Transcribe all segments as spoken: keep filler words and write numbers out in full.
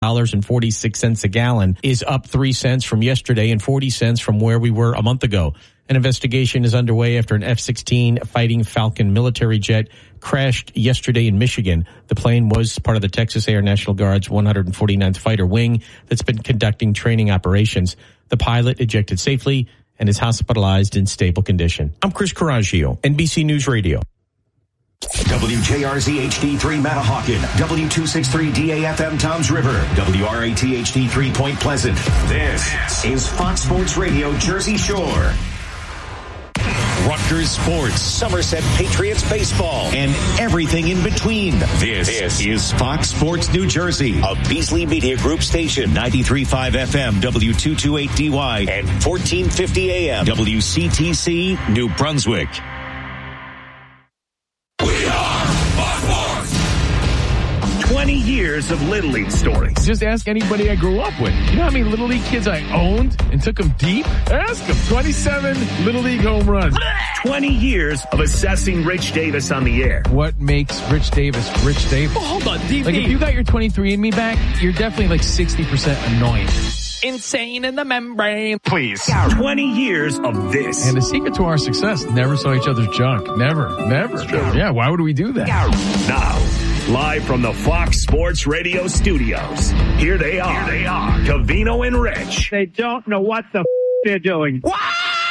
dollars and forty-six cents a gallon is up three cents from yesterday and forty cents from where we were a month ago. An investigation is underway after an F sixteen Fighting Falcon military jet crashed yesterday in Michigan. The plane was part of the Texas Air National Guard's one hundred forty-ninth Fighter Wing that's been conducting training operations. The pilot ejected safely and is hospitalized in stable condition. I'm Chris Coraggio, N B C News Radio. W J R Z H D three Matahawkin, W two sixty-three D A F M Toms River, W R A T H D three Point Pleasant. This is Fox Sports Radio Jersey Shore. Rutgers Sports, Somerset Patriots baseball, and everything in between. This, this is Fox Sports New Jersey, a Beasley Media Group station, ninety-three point five F M, W two twenty-eight D Y, and fourteen fifty A M, W C T C, New Brunswick. We are Fox Sports. twenty years of Little League stories. Just ask anybody I grew up with. You know how many Little League kids I owned and took them deep? Ask them. twenty-seven Little League home runs. twenty years of assessing Rich Davis on the air. What makes Rich Davis Rich Davis? Oh, hold on, D V. Like, if you got your twenty-three and me back, you're definitely like sixty percent annoying. Insane in the membrane. Please. twenty years of this. And the secret to our success, never saw each other's junk. Never. Never. Yeah, why would we do that? Now, live from the Fox Sports Radio studios, here they are. Here they are. Covino and Rich. They don't know what the f- they're doing. Wow!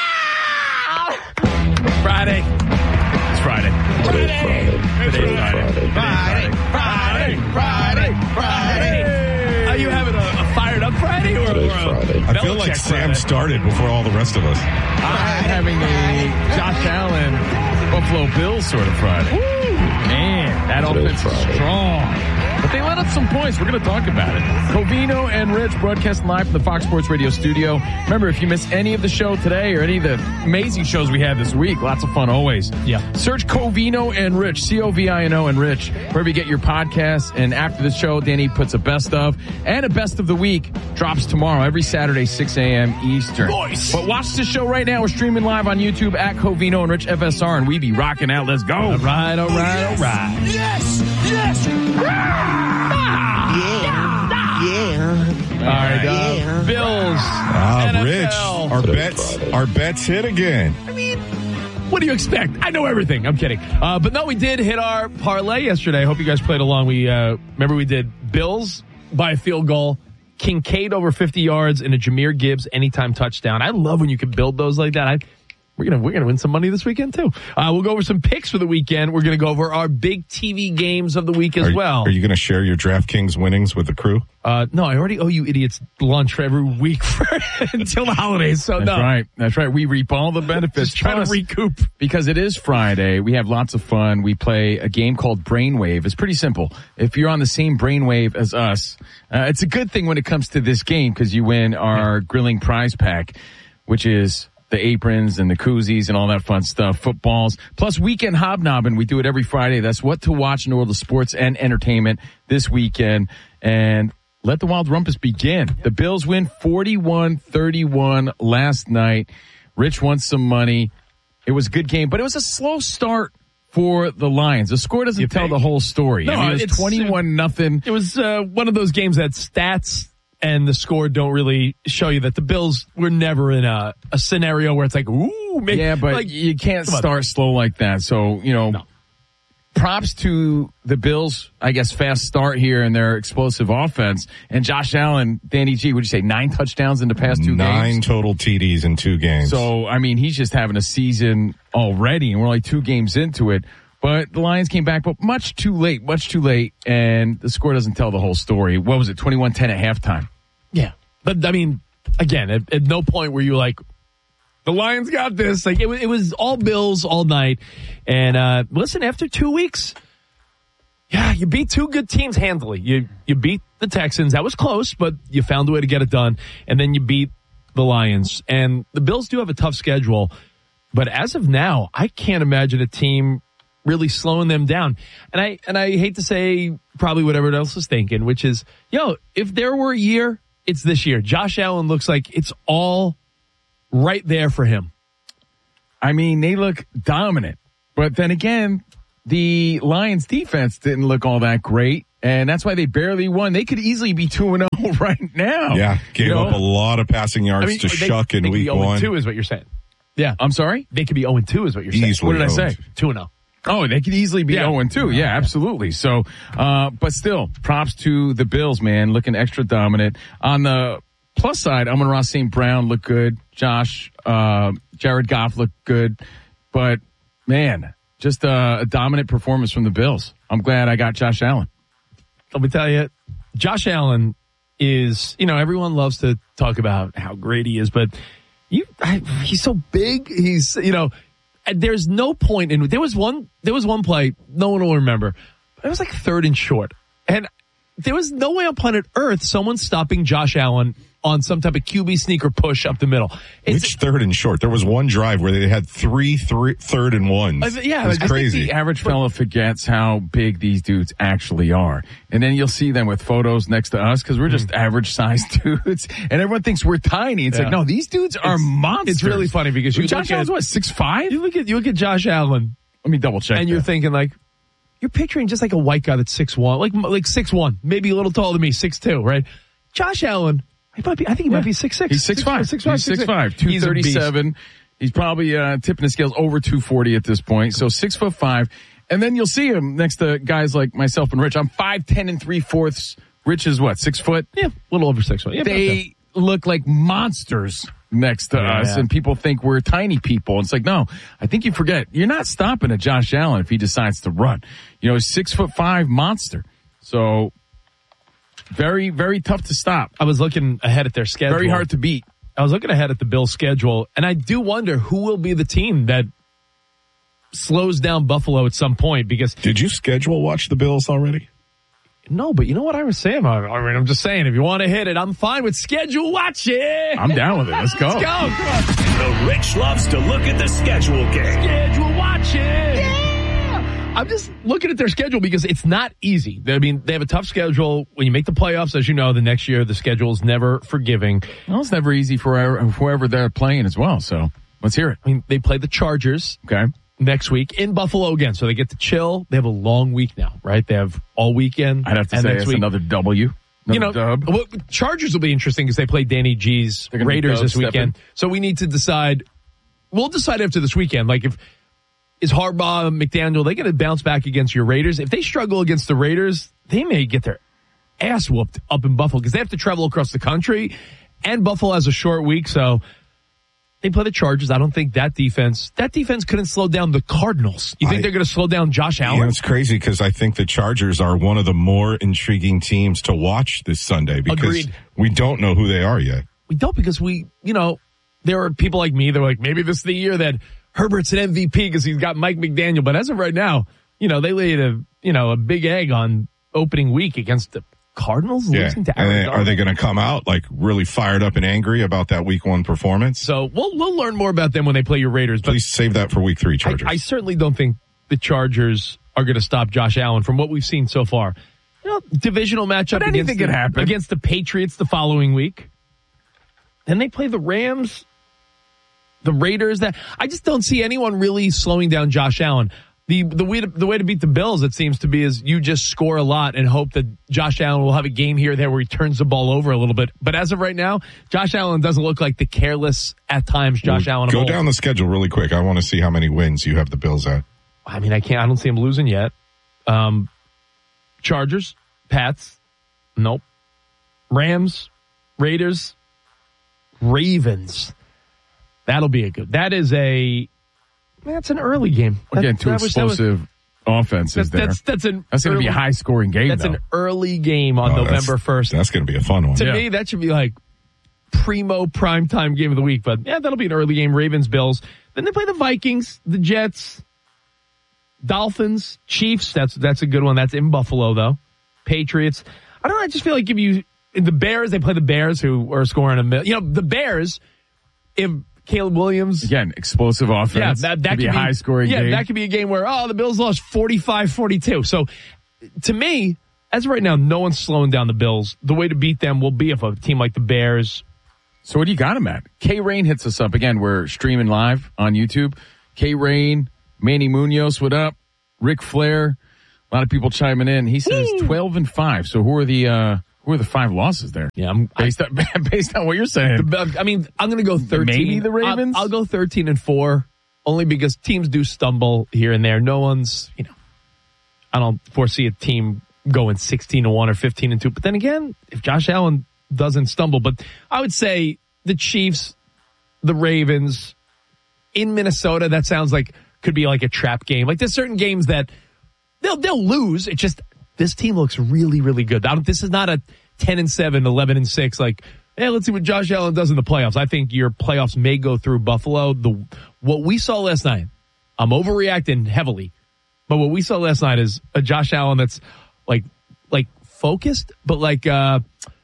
Friday. It's Friday. Today's Friday. Today's Friday. Friday. Friday. Friday. Friday. Are you having a, a fired up Friday or, or a Friday. I feel like Sam Friday? started before all the rest of us. I'm having a Josh Allen Buffalo Bills sort of Friday. Woo! Man, that Today's offense is Friday. strong. But they let up some points. We're going to talk about it. Covino and Rich broadcasting live from the Fox Sports Radio studio. Remember, if you missed any of the show today or any of the amazing shows we had this week, lots of fun always. Yeah. Search Covino and Rich, C O V I N O and Rich, wherever you get your podcasts. And after the show, Danny puts a best of and a best of the week drops tomorrow, every Saturday, six a.m. Eastern. Voice. But watch the show right now. We're streaming live on YouTube at Covino and Rich F S R, and we be rocking out. Let's go. All right, all right, all right. Yes! Yes! All right, uh, Bills. Ah, N F L. Rich, our Today's bets, Friday. our bets hit again. I mean, what do you expect? I know everything. I'm kidding. Uh, but no, we did hit our parlay yesterday. I hope you guys played along. We uh, remember we did Bills by a field goal, Kincaid over fifty yards, and a Jahmyr Gibbs anytime touchdown. I love when you can build those like that. I, we're gonna we're gonna win some money this weekend too. Uh, we'll go over some picks for the weekend. We're gonna go over our big T V games of the week as Are, well. Are you going to share your DraftKings winnings with the crew? Uh, no, I already owe you idiots lunch for every week for until the holidays. So That's no, right. That's right. We reap all the benefits. just trying Plus, to recoup. because it is Friday, we have lots of fun. We play a game called Brainwave. It's pretty simple. If you're on the same brainwave as us, uh, it's a good thing when it comes to this game because you win our grilling prize pack, which is the aprons and the koozies and all that fun stuff, footballs, plus weekend hobnobbing. We do it every Friday. That's what to watch in the world of sports and entertainment this weekend. And let the Wild Rumpus begin. The Bills win forty-one thirty-one last night. Rich wants some money. It was a good game, but it was a slow start for the Lions. The score doesn't You tell think? the whole story. No, I mean, it was it's- twenty-one nothing. It was uh, one of those games that stats and the score don't really show you that the Bills were never in a, a scenario where it's like, ooh, maybe. Yeah, but like, you can't come on. start slow like that. So, you know, No. props to the Bills, I guess, fast start here in their explosive offense. And Josh Allen, Danny G, would you say nine touchdowns in the past two Nine games? total T Ds in two games. So, I mean, he's just having a season already, and we're only two games into it. But the Lions came back, but much too late, much too late, and the score doesn't tell the whole story. What was it, twenty-one ten at halftime? Yeah. But, I mean, again, at, at no point were you like, the Lions got this. Like, it, was- it was all Bills all night. And, uh, listen, after two weeks, yeah, you beat two good teams handily. You, you beat the Texans. That was close, but you found a way to get it done. And then you beat the Lions. And the Bills do have a tough schedule. But as of now, I can't imagine a team really slowing them down. And I, and I hate to say probably what everyone else is thinking, which is, yo, if there were a year, it's this year. Josh Allen looks like it's all right there for him. I mean, they look dominant. But then again, the Lions defense didn't look all that great. And that's why they barely won. They could easily be two and oh right now. Yeah, gave You know? up a lot of passing yards I mean, to they, Shuck in they could week be oh one. two is what you're saying. Yeah. I'm sorry? They could be oh and two is what you're saying. Easily What did I owned. say? two and oh. Oh, they could easily be Yeah. oh and two. Yeah, absolutely. So, uh, but still, props to the Bills, man, looking extra dominant. On the plus side, Amon-Ra Saint Brown looked good. Josh, uh, Jared Goff looked good. But, man, just a, a dominant performance from the Bills. I'm glad I got Josh Allen. Let me tell you, Josh Allen is, you know, everyone loves to talk about how great he is, but you, I, he's so big. He's, you know, there's no point in, there was one, there was one play, no one will remember. It was like third and short. And there was no way on planet Earth someone stopping Josh Allen on some type of Q B sneaker push up the middle. It's, Which third and short? There was one drive where they had three, three third and ones. Uh, yeah, it was I think crazy. The average fella forgets how big these dudes actually are. And then you'll see them with photos next to us because we're just average sized dudes. And everyone thinks we're tiny. It's Yeah. like, no, these dudes are It's- monsters. it's really funny because you Josh look Allen's at- what, six five? you look at, you look at Josh Allen Let me double check. and you're that. thinking like, you're picturing just like a white guy that's six one, like like six one, maybe a little taller than me, six two, right? Josh Allen, he might be. I think he might be six six. He's six five. Six five. He's six five. Two He's a thirty beast. seven. He's probably uh, tipping the scales over two forty at this point. So six foot five, and then you'll see him next to guys like myself and Rich. I'm five ten and three fourths. Rich is what, six foot? Yeah, a little over six foot. Yeah, about that. They look like monsters next to Yeah. us, and people think we're tiny people. It's like, no, I think you forget. You're not stopping a Josh Allen if he decides to run. You know, six foot five monster. So very, very tough to stop. I was looking ahead at their schedule. Very hard to beat. I was looking ahead at the Bills' schedule, and I do wonder who will be the team that slows down Buffalo at some point. Because Did you schedule watch the Bills already? no, but you know what I was saying. I I mean, I'm just saying, if you want to hit it, I'm fine with schedule watching. I'm down with it. Let's go. Let's go. Come on. The Rich loves to look at the schedule game. Schedule watching. Yeah. I'm just looking at their schedule because it's not easy. I mean, they have a tough schedule. When you make the playoffs, as you know, the next year, the schedule is never forgiving. Well, it's never easy for whoever they're playing as well. So let's hear it. I mean, they play the Chargers Okay. next week in Buffalo again. So they get to chill. They have a long week now, right? They have all weekend. I'd have to and say next it's week. another W. Another You know, dub. well, Chargers will be interesting because they play Danny G's They're gonna be Raiders this dub-stepping. weekend. So we need to decide. We'll decide after this weekend. Like, if is Harbaugh, McDaniel, they going to bounce back against your Raiders? If they struggle against the Raiders, they may get their ass whooped up in Buffalo because they have to travel across the country, and Buffalo has a short week, so they play the Chargers. I don't think that defense that defense couldn't slow down the Cardinals. You think I- they're going to slow down Josh Yeah, Allen? it's crazy because I think the Chargers are one of the more intriguing teams to watch this Sunday because Agreed. we don't know who they are yet. We don't, because we, you know, there are people like me, they're like, maybe this is the year that Herbert's an M V P because he's got Mike McDaniel. But as of right now, you know, they laid a, you know, a big egg on opening week against the Cardinals, Yeah. losing to And then Arizona. are they going to come out like really fired up and angry about that week one performance? So we'll, we'll learn more about them when they play your Raiders. But Please save that for week three, I, Chargers. I certainly don't think the Chargers are going to stop Josh Allen from what we've seen so far. You know, divisional matchup But anything against, could the, happen. against the Patriots the following week. Then they play the Rams, the Raiders. That I just don't see anyone really slowing down Josh Allen. The the way to, the way to beat the Bills, it seems to be, is you just score a lot and hope that Josh Allen will have a game here or there where he turns the ball over a little bit. But as of right now, Josh Allen doesn't look like the careless at times Josh Well, Allen. of Go old. down the schedule really quick. I want to see how many wins you have the Bills at. I mean, I can't. I don't see him losing yet. Um, Chargers, Pats, nope. Rams, Raiders, Ravens. That'll be a good. That is a. That's an early game. That- Again, two that was- that was- explosive offenses That's there. that's that's an. That's going to be a early- high scoring game, That's though. an early game on Oh, that's- November first. That's going to be a fun one. To Yeah. me, that should be like primo primetime game of the week. But yeah, that'll be an early game. Ravens, Bills. Then they play the Vikings, the Jets, Dolphins, Chiefs. That's that's a good one. That's in Buffalo though. Patriots. I don't know. I just feel like if you the Bears, they play the Bears, who are scoring a million. You know, the Bears. If Caleb Williams. Again, explosive offense. Yeah, that, that could be a could high scoring yeah, game. that could be a game where, oh, the Bills lost forty-five forty-two. So, to me, as of right now, no one's slowing down the Bills. The way to beat them will be if a team like the Bears. So what do you got him at? K Rain hits us up again. We're streaming live on YouTube. K Rain, Manny Munoz, what up? Ric Flair, A lot of people chiming in. He says Woo. twelve and five. So who are the uh, who are the five losses there? Yeah, I'm based on based on what you're saying. I mean, I'm going to go thirteen. Maybe the Ravens. I'll, I'll go thirteen and four, only because teams do stumble here and there. No one's, you know, I don't foresee a team going sixteen and one or fifteen and two. But then again, if Josh Allen doesn't stumble, but I would say the Chiefs, the Ravens in Minnesota. That sounds like could be like a trap game. Like there's certain games that. They'll they'll lose. It just this team looks really really good. I don't, this is not a ten and seven, eleven and six. Like, hey, let's see what Josh Allen does in the playoffs. I think your playoffs may go through Buffalo. The what we saw last night. I'm overreacting heavily, but what we saw last night is a Josh Allen that's like like focused, but like uh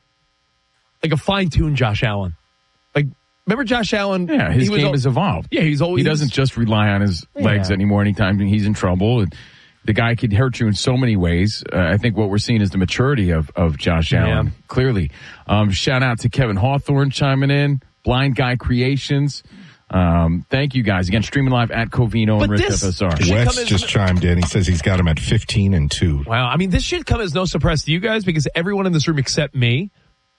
like a fine tuned Josh Allen. Like remember Josh Allen? Yeah, his he game al- has evolved. Yeah, he's always he doesn't just rely on his Yeah. legs anymore. Anytime he's in trouble, and the guy could hurt you in so many ways. Uh, I think what we're seeing is the maturity of of Josh Allen. Yeah. Clearly, um, shout out to Kevin Hawthorne chiming in. Blind Guy Creations. Um, thank you guys again. Streaming live at Covino and But Rich this- F S R. should Wes come as- just chimed in. He says he's got him at fifteen and two. Wow. I mean, this should come as no surprise to you guys because everyone in this room except me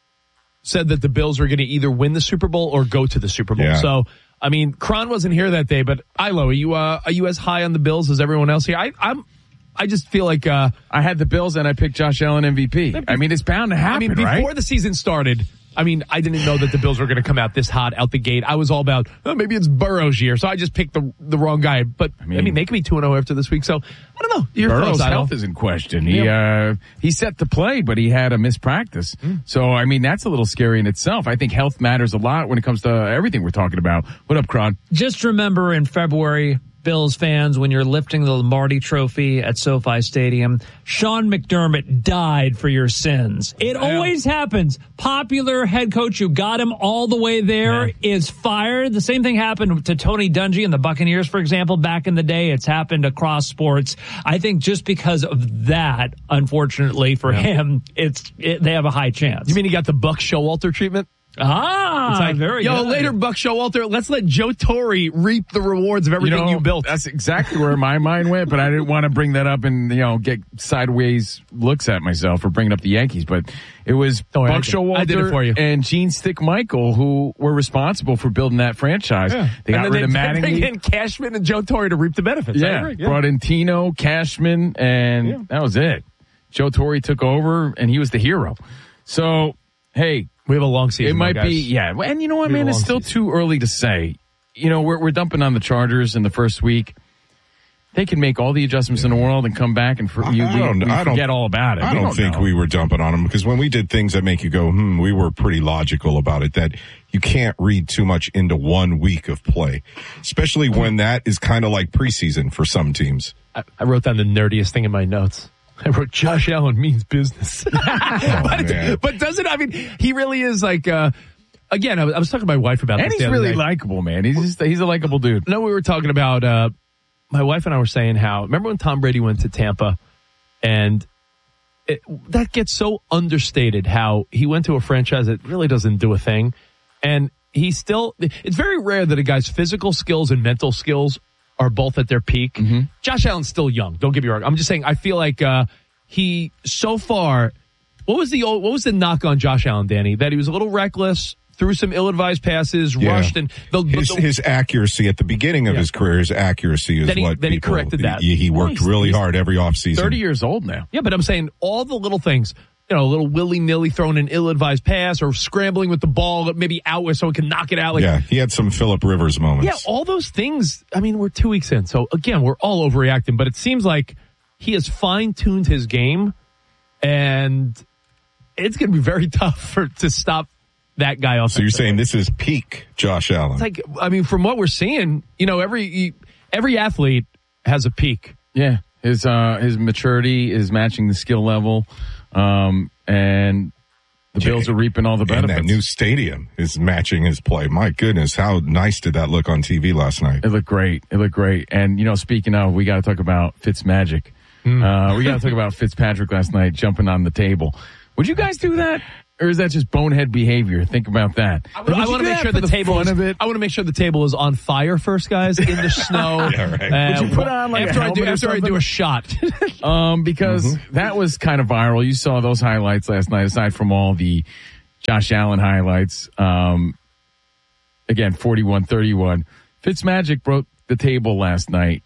said that the Bills were going to either win the Super Bowl or go to the Super Bowl. Yeah. So, I mean, Kron wasn't here that day, but Ilo, are you, uh, are you as high on the Bills as everyone else here? I, I'm, I just feel like, uh, I had the Bills and I picked Josh Allen M V P. I mean, it's bound to happen, I mean, before right? the season started, I mean, I didn't know that the Bills were going to come out this hot out the gate. I was all about, oh, maybe it's Burrow's year. So I just picked the the wrong guy. But, I mean, mean- they could be two and oh after this week. So, I don't know. Your Burrow's thoughts, Ilo? health is in question. He uh, he set the play, but he had a missed practice. So, I mean, that's a little scary in itself. I think health matters a lot when it comes to everything we're talking about. What up, Kron? Just remember in February, Bills fans, when you're lifting the Lombardi Trophy at SoFi Stadium, Sean McDermott died for your sins. It always happens. Popular head coach who got him all the way there Yeah. is fired. The same thing happened to Tony Dungy and the Buccaneers, for example, back in the day. It's happened across sports. I think just because of that, unfortunately for him, it's it, they have a high chance. You mean he got the Buck Showalter treatment? Ah, It's like, very yo, good. later, Buck Showalter, let's let Joe Torre reap the rewards of everything you, built. That's exactly where my mind went, but I didn't want to bring that up and, you know, get sideways looks at myself for bringing up the Yankees. But it was Don't worry, I Buck did- I did it Showalter for you. and Gene Stick Michael who were responsible for building that franchise. They got and rid then of they bring Mattingly. in Cashman and Joe Torre to reap the benefits. I Yeah, agree. brought in Tino, Cashman, and that was it. Joe Torre took over, and he was the hero. So, hey, We have a long season. it might though, be, guys. yeah. And you know what, We have man? a It's long still season. too early to say. You know, we're we're dumping on the Chargers in the first week. They can make all the adjustments in the world and come back and for, you, I we, don't- we I don't- forget all about it. I We don't, think know. we were dumping on them because when we did things that make you go, hmm, we were pretty logical about it, that you can't read too much into one week of play, especially when that is kind of like preseason for some teams. I, I wrote down the nerdiest thing in my notes. I wrote Josh Allen means business. but, man. but doesn't, I mean, he really is like, uh, again, I was, I was talking to my wife about And this he's the other really day. likable, man. He's just, he's a likable dude. No, we were talking about, uh, my wife and I were saying how, remember when Tom Brady went to Tampa and it, that gets so understated how he went to a franchise that really doesn't do a thing. And he still, it's very rare that a guy's physical skills and mental skills are both at their peak. Mm-hmm. Josh Allen's still young. Don't get me wrong. I'm just saying, I feel like, uh, he so far, what was the old, what was the knock on Josh Allen, Danny? That he was a little reckless, threw some ill-advised passes, Yeah. rushed, and the, His, the, his accuracy at the beginning of Yeah. his career, his accuracy is Then he- what then he people, corrected that. He, he worked Nice. really He's hard every offseason. thirty years old now. Yeah, but I'm saying all the little things, you know, a little willy-nilly throwing an ill-advised pass or scrambling with the ball, maybe out where someone can knock it out. Like, Yeah, he had some Phillip Rivers moments. yeah, all those things. I mean, we're two weeks in. So, again, we're all overreacting, but it seems like he has fine-tuned his game, and it's going to be very tough for to stop that guy off. So you're saying this is peak Josh Allen. It's like, I mean, from what we're seeing, you know, every every athlete has a peak. Yeah, his uh, his maturity is matching the skill level, um, and the Bills are reaping all the and benefits. that new stadium is matching his play. My goodness, how nice did that look on T V last night? It looked great. It looked great. And, you know, speaking of, we got to talk about Fitzmagic. Hmm. Uh, we got to talk about Fitzpatrick last night jumping on the table. Would you guys do that? Or is that just bonehead behavior? Think about that. I, I want to make sure the, the table is, of it. I want to make sure the table is on fire first, guys, in the snow. Yeah, right. Uh, Would you put on like after a I do after I do a shot? um, because mm-hmm. that was kind of viral. You saw those highlights last night, aside from all the Josh Allen highlights. Um, again, forty-one thirty-one. Fitzmagic broke the table last night.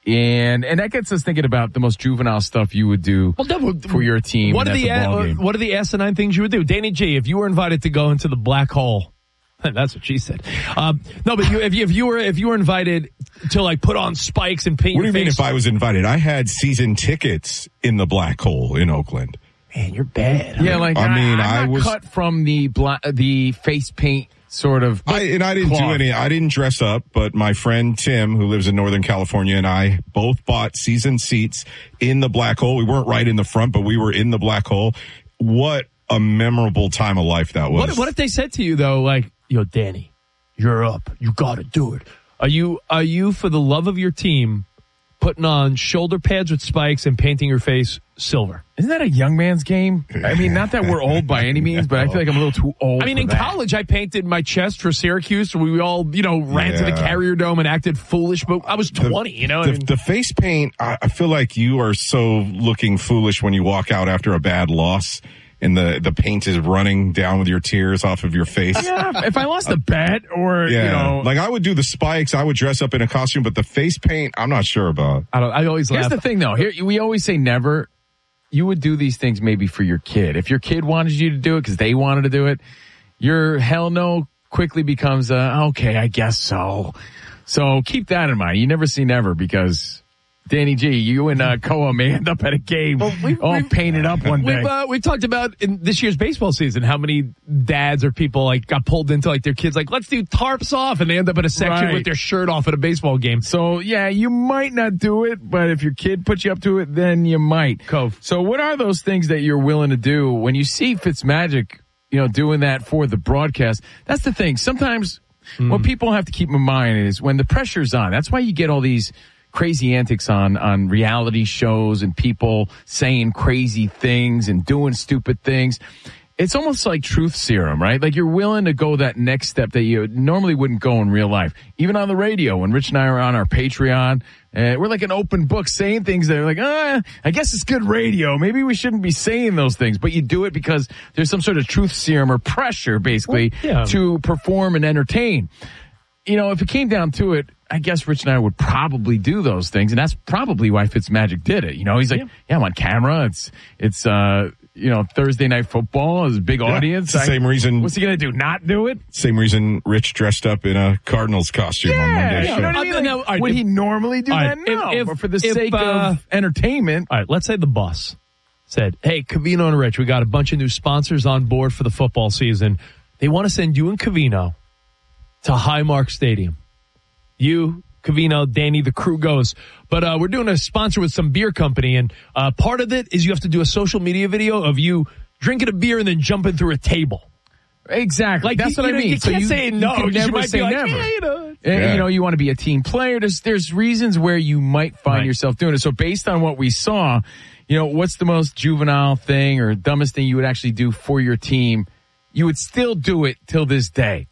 And and that gets us thinking about the most juvenile stuff you would do well, no, for your team. What are the, the uh, what are the asinine things you would do, Danny G? If you were invited to go into the black hole, that's what she said. Um, no, but you, if you if you were if you were invited to like put on spikes and paint what your do you face, mean? If I was invited, I had season tickets in the black hole in Oakland. Man, you're bad. Yeah, like I mean, I, I'm I was cut from the black, the face paint. Sort of. I, and I didn't cloth. do any, I didn't dress up, but my friend Tim, who lives in Northern California, and I both bought season seats in the black hole. We weren't right in the front, but we were in the black hole. What a memorable time of life that was. What, what if they said to you though, like, yo, Danny, you're up. You got to do it. Are you, are you for the love of your team putting on shoulder pads with spikes and painting your face silver? Isn't that a young man's game? I mean, not that we're old by any means, but I feel like I'm a little too old. I mean, for in that. college, I painted my chest for Syracuse. So we all, you know, ran yeah. to the Carrier Dome and acted foolish, but I was twenty, the, you know? The, I mean, the face paint, I, I feel like you are so looking foolish when you walk out after a bad loss and the, the paint is running down with your tears off of your face. Yeah, if I lost a bet or, yeah, you know. Like I would do the spikes, I would dress up in a costume, but the face paint, I'm not sure about. I don't, I always Here's laugh. the thing though, here, we always say never. You would do these things maybe for your kid. If your kid wanted you to do it because they wanted to do it, your hell no quickly becomes a, okay, I guess so. So keep that in mind. You never say never because Danny G, you and uh, Koa may end up at a game well, we've, all we've, painted up one day. We've, uh, we've talked about in this year's baseball season how many dads or people like got pulled into like their kids like, let's do tarps off, and they end up in a section right. with their shirt off at a baseball game. So, yeah, you might not do it, but if your kid puts you up to it, then you might. Cove. So what are those things that you're willing to do when you see Fitzmagic, you know, doing that for the broadcast? That's the thing. Sometimes mm. what people have to keep in mind is when the pressure's on, that's why you get all these crazy antics on, on reality shows and people saying crazy things and doing stupid things. It's almost like truth serum, right? Like you're willing to go that next step that you normally wouldn't go in real life. Even on the radio, when Rich and I are on our Patreon, uh, we're like an open book saying things that are like, ah, I guess it's good radio. Maybe we shouldn't be saying those things, but you do it because there's some sort of truth serum or pressure basically well, yeah. to perform and entertain. You know, if it came down to it, I guess Rich and I would probably do those things, and that's probably why Fitzmagic did it. You know, he's like, yeah, yeah I'm on camera. It's, it's, uh, you know, Thursday Night Football is a big yeah, audience. It's the same I, reason. What's he going to do? Not do it? Same reason Rich dressed up in a Cardinals costume yeah, on Monday. Yeah, you know what I mean? Like, no, right, would if, he normally do right, that? No, if, but for the if, sake uh, of entertainment. All right, let's say the boss said, hey, Covino and Rich, we got a bunch of new sponsors on board for the football season. They want to send you and Covino to Highmark Stadium. You, Covino, Danny, the crew goes. But uh, we're doing a sponsor with some beer company, and uh, part of it is you have to do a social media video of you drinking a beer and then jumping through a table. Exactly. Like, That's you, what you I know, mean. You so can't you, say no. You, you never might say be like, never. yeah, you know. Yeah. You know, you want to be a team player. There's, there's reasons where you might find right. yourself doing it. So based on what we saw, you know, what's the most juvenile thing or dumbest thing you would actually do for your team? You would still do it till this day.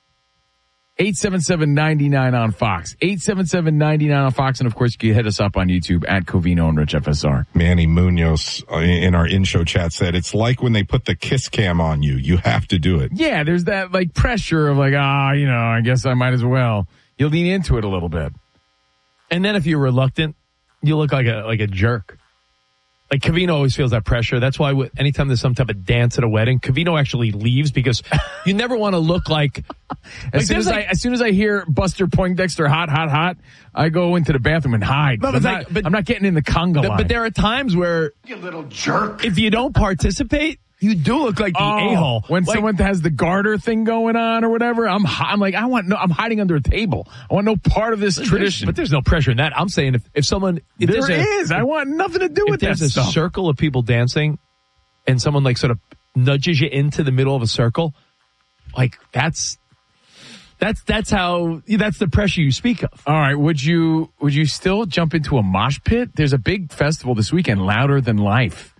eight seven seven, nine nine on Fox. eight seven seven, nine nine on Fox. And, of course, you can hit us up on YouTube at Covino and Rich F S R. Manny Munoz in our in-show chat said, it's like when they put the kiss cam on you. You have to do it. Yeah, there's that, like, pressure of, like, ah, oh, you know, I guess I might as well. You lean into it a little bit. And then if you're reluctant, you look like a like a jerk. Like, Covino always feels that pressure. That's why anytime there's some type of dance at a wedding, Covino actually leaves because you never want to look like... as, like soon as, like, I, as soon as I hear Buster Poindexter hot, hot, hot, I go into the bathroom and hide. No, I'm, like, not, but, I'm not getting in the conga line. But there are times where... You little jerk. If you don't participate... You do look like the oh, a-hole. When like, someone has the garter thing going on or whatever, I'm I'm like, I want no, I'm hiding under a table. I want no part of this tradition. But there's no pressure in that. I'm saying if, if someone... If there a, is. I want nothing to do with that stuff. If there's a circle of people dancing and someone like sort of nudges you into the middle of a circle, like that's... That's that's how that's the pressure you speak of. All right, would you would you still jump into a mosh pit? There's a big festival this weekend, Louder Than Life.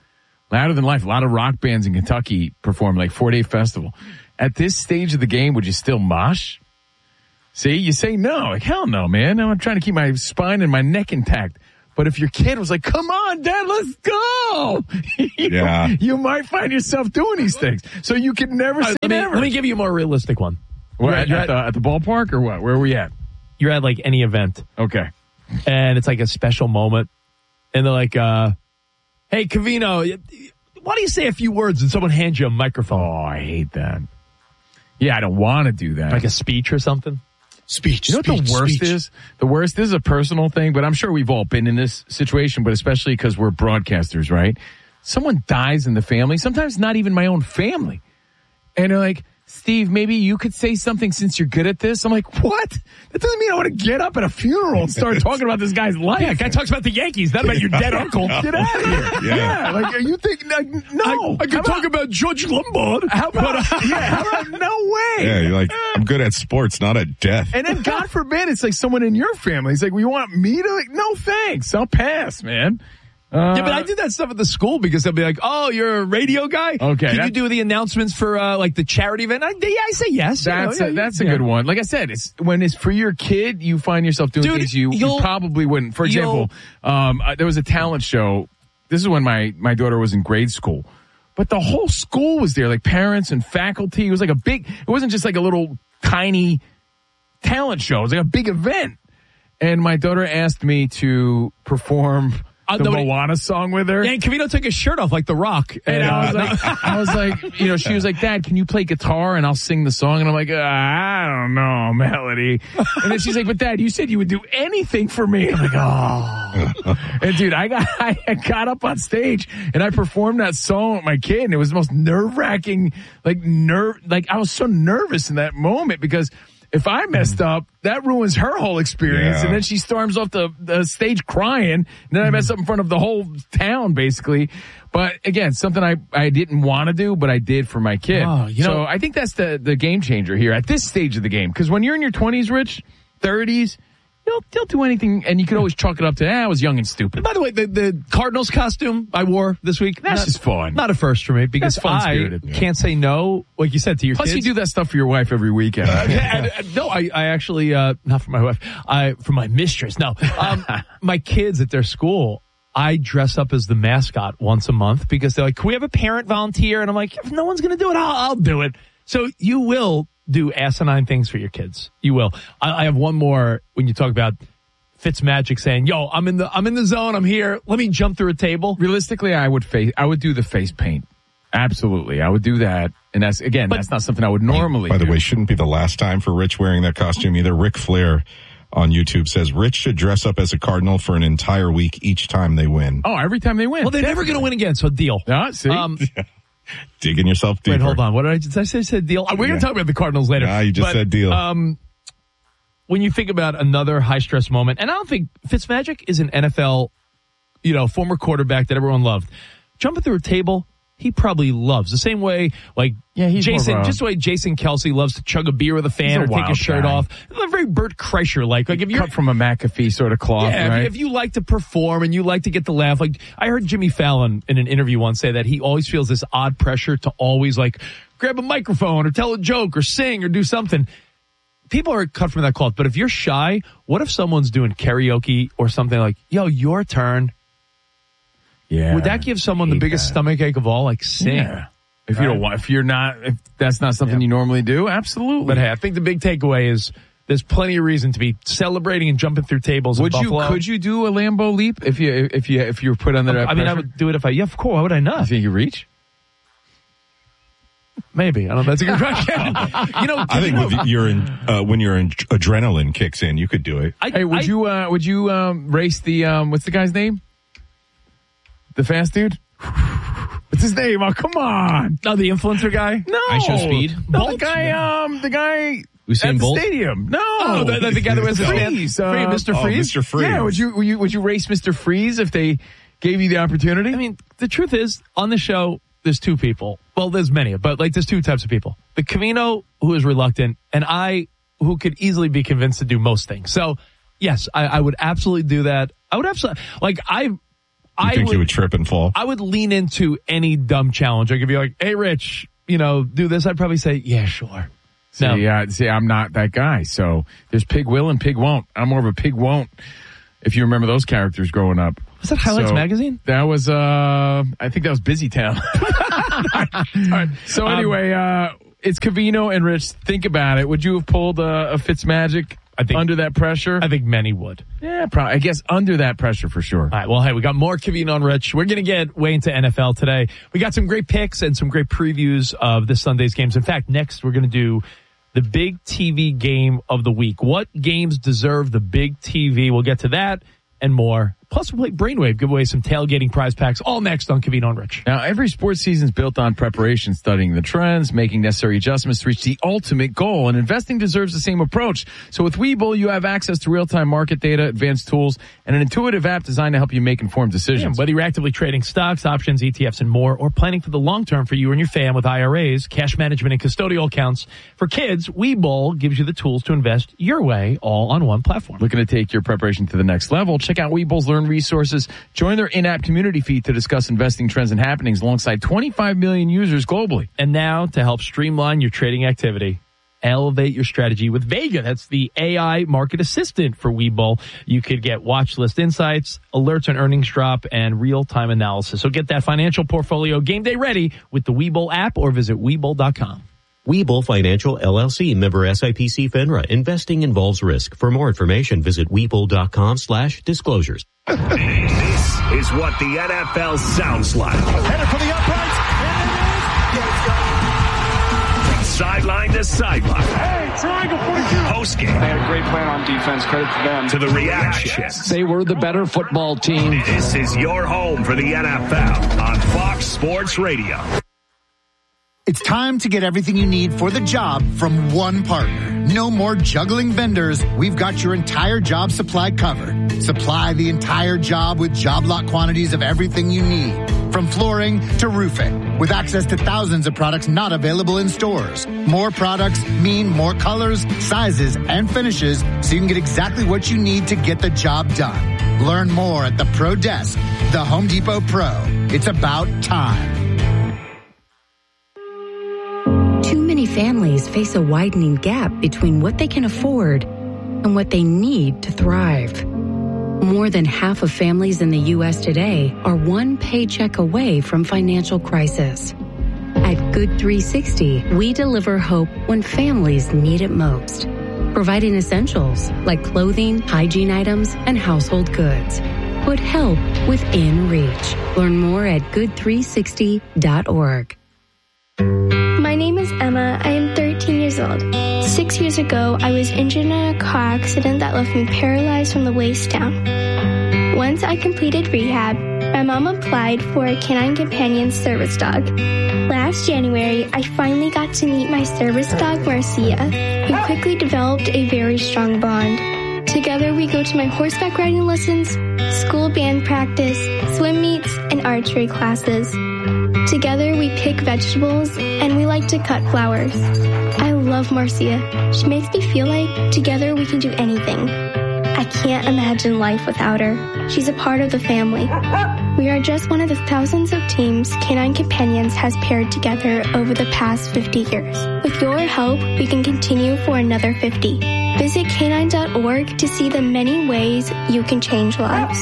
Louder Than Life. A lot of rock bands in Kentucky perform, like four-day festival. At this stage of the game, would you still mosh? See, you say no. Like, hell no, man. I'm trying to keep my spine and my neck intact. But if your kid was like, come on, Dad, let's go. you, Yeah. you might find yourself doing these things. So you could never say let, me, never. let me give you a more realistic one. What, You're at, at, you're at, at- the, at the ballpark or what? Where are we at? You're at like any event, Okay. and it's like a special moment, and they're like, uh, hey, Covino, why don't you say a few words and someone hands you a microphone? Oh, I hate that. Yeah, I don't want to do that. Like a speech or something? Speech. You know what the worst is? The worst this is a personal thing, but I'm sure we've all been in this situation, but especially because we're broadcasters, right? Someone dies in the family, sometimes not even my own family. And they're like, Steve, maybe you could say something since you're good at this. I'm like, what? That doesn't mean I want to get up at a funeral and start talking about this guy's life. Yeah, guy talks about the Yankees, not about your dead uncle. Get out of here. Yeah. Yeah. Like, are you think, like, no. I could talk about George Lombard. How about, yeah, how about, no way. Yeah, you're like, I'm good at sports, not at death. And then God forbid it's like someone in your family. It's like, well, you want me to? Like, no thanks. I'll pass, man. Uh, Yeah, but I did that stuff at the school because they'll be like, "Oh, you're a radio guy. Okay, can you that- do the announcements for uh, like the charity event?" I, yeah, I say yes. You know, That's yeah, a, that's a yeah. good one. Like I said, it's when it's for your kid, you find yourself doing Dude, things you, you you'll- probably wouldn't. For example, um, uh, there was a talent show. This is when my my daughter was in grade school, but the whole school was there, like parents and faculty. It was like a big. It wasn't just like a little tiny talent show. It was like a big event. And my daughter asked me to perform Uh, the nobody- Moana song with her. Yeah, and Covino took his shirt off like The Rock. And I was uh, like, I was like, you know, she was like, Dad, can you play guitar and I'll sing the song? And I'm like, uh, I don't know, Melody. And then she's like, but Dad, you said you would do anything for me. I'm like, oh. And dude, I got, I got up on stage and I performed that song with my kid, and it was the most nerve wracking, like nerve, like I was so nervous in that moment because if I messed up, that ruins her whole experience. Yeah. And then she storms off the, the stage crying. And then I mess up in front of the whole town, basically. But again, something I, I didn't want to do, but I did for my kid. Oh, you so know- I think that's the, the game changer here at this stage of the game. Because when you're in your twenties, Rich, thirties, you'll, you'll do anything. And you can always chalk it up to, ah, I was young and stupid. By the way, the, the Cardinals costume I wore this week, That's not, just fun. Not a first for me because That's fun-spirited. I Yeah. can't say no, like you said, to your Plus, kids. you do that stuff for your wife every weekend. Yeah, and, uh, no, I, I actually, uh, not for my wife, I, for my mistress. No, um, my kids at their school, I dress up as the mascot once a month because they're like, can we have a parent volunteer? And I'm like, if no one's going to do it, I'll, I'll do it. So you will do asinine things for your kids. You will. I, I have one more when you talk about Fitzmagic saying, yo, I'm in the, I'm in the zone. I'm here. Let me jump through a table. Realistically, I would face, I would do the face paint. Absolutely. I would do that. And that's, again, But- that's not something I would normally By the do. way, shouldn't be the last time for Rich wearing that costume either. Ric Flair on YouTube says Rich should dress up as a Cardinal for an entire week each time they win. Oh, every time they win. Well, they're never going to win again. So deal. Yeah, see? Um, Digging yourself deeper. wait, hold on. What did I, did I say? I said deal. We're going Yeah. to talk about the Cardinals later. Nah, you just But, said deal. Um, when you think about another high stress moment, and I don't think Fitzmagic is an N F L, you know, former quarterback that everyone loved. Jumping through a table, he probably loves the same way, like Yeah, he's Jason, more of a- just the way Jason Kelsey loves to chug a beer with a fan He's a or take his wild shirt guy. off. Very Bert Kreischer like. Like if you're Cut from a McAfee sort of cloth, yeah, if- right? if you like to perform and you like to get the laugh, like I heard Jimmy Fallon in an interview once say that he always feels this odd pressure to always like grab a microphone or tell a joke or sing or do something. People are cut from that cloth, but if you're shy, what if someone's doing karaoke or something like, yo, your turn? yeah. Would that give someone the hate biggest that. stomach ache of all? Like sing. Yeah. If you don't want, if you're not, if that's not something Yeah. you normally do, absolutely. But hey, I think the big takeaway is there's plenty of reason to be celebrating and jumping through tables. would in you, Buffalo. could you do a Lambo leap if you, if you, if you were put under that I mean, I pressure? would do it if I, yeah, of course. Why would I not? You think you reach? Maybe. I don't know. That's a good question. you know, I think with your in, uh, when your in, adrenaline kicks in, you could do it. I, Hey, would I- you, uh, would you, um, race the, um, what's the guy's name? The fast dude? What's his name? Oh, come on. No, the influencer guy? No. I Show Speed? No, the Bolt? guy, um, the guy Usain at the Bolt? stadium. No. Oh, the, the, the guy that wears the stand. Freeze. Uh, Free, Mister oh, Freeze? Mister Freeze. Yeah, would you, would you, would you race Mister Freeze if they gave you the opportunity? I mean, the truth is, on the show, there's two people. Well, there's many, but like there's two types of people. The Covino, who is reluctant, and I, who could easily be convinced to do most things. So, yes, I, I would absolutely do that. I would absolutely, like, I, I think would, you would trip and fall? I would lean into any dumb challenge. Like if you're like, hey, Rich, you know, do this, I'd probably say, yeah, sure. See, No. uh, see, I'm not that guy. So there's pig will and pig won't. I'm more of a pig won't. If you remember those characters growing up. Was that Highlights So, Magazine? That was, uh, I think that was Busy Town. All right. So Um, anyway, uh, it's Covino and Rich. Think about it. Would you have pulled a, a Fitzmagic I think- under that pressure? I think many would. yeah, probably. I guess under that pressure for sure. All right. Well, hey, we got more Covino and Rich. We're going to get way into N F L today. We got some great picks and some great previews of this Sunday's games. In fact, next we're going to do the big T V game of the week. What games deserve the big T V? We'll get to that and more. Plus, we'll play Brainwave, give away some tailgating prize packs, all next on Covino and Rich. Now, every sports season is built on preparation, studying the trends, making necessary adjustments to reach the ultimate goal, and investing deserves the same approach. So with Webull, you have access to real-time market data, advanced tools, and an intuitive app designed to help you make informed decisions. Yeah, whether you're actively trading stocks, options, E T Fs, and more, or planning for the long term for you and your fam with I R As, cash management, and custodial accounts. For kids, Webull gives you the tools to invest your way, all on one platform. Looking to take your preparation to the next level? Check out Webull's Learn Resources. Join their in-app community feed to discuss investing trends and happenings alongside twenty-five million users globally. And now, to help streamline your trading activity, elevate your strategy with Vega. That's the A I market assistant for Webull. You could get watch list insights, alerts on earnings drop, and real-time analysis. So get that financial portfolio game day ready with the Webull app or visit Webull dot com. Webull Financial L L C, member S I P C FINRA. Investing involves risk. For more information, visit Webull dot com slash disclosures. This is what the N F L sounds like. Headed for the uprights. From sideline to sideline. Hey, triangle forty-two. Post game. They had a great plan on defense. Credit to them. To the reactions. They were the better football team. This is your home for the N F L on Fox Sports Radio. It's time to get everything you need for the job from one partner. No more juggling vendors. We've got your entire job supply covered. Supply the entire job with job lot quantities of everything you need. From flooring to roofing. With access to thousands of products not available in stores. More products mean more colors, sizes, and finishes so you can get exactly what you need to get the job done. Learn more at the Pro Desk, the Home Depot Pro. It's about time. Too many families face a widening gap between what they can afford and what they need to thrive. More than half of families in the U S today are one paycheck away from financial crisis. At Good three sixty, we deliver hope when families need it most, providing essentials like clothing, hygiene items, and household goods. Put help within reach. Learn more at good three sixty dot org. My name is Emma. I am thirteen years old. Six years ago, I was injured in a car accident that left me paralyzed from the waist down. Once I completed rehab, my mom applied for a Canine Companion service dog. Last January, I finally got to meet my service dog, Marcia. We quickly developed a very strong bond. Together, we go to my horseback riding lessons, school band practice, swim meets, and archery classes. Together, we pick vegetables, and we like to cut flowers. I love Marcia. She makes me feel like together we can do anything. I can't imagine life without her. She's a part of the family. We are just one of the thousands of teams Canine Companions has paired together over the past fifty years. With your help, we can continue for another fifty. Visit canine dot org to see the many ways you can change lives.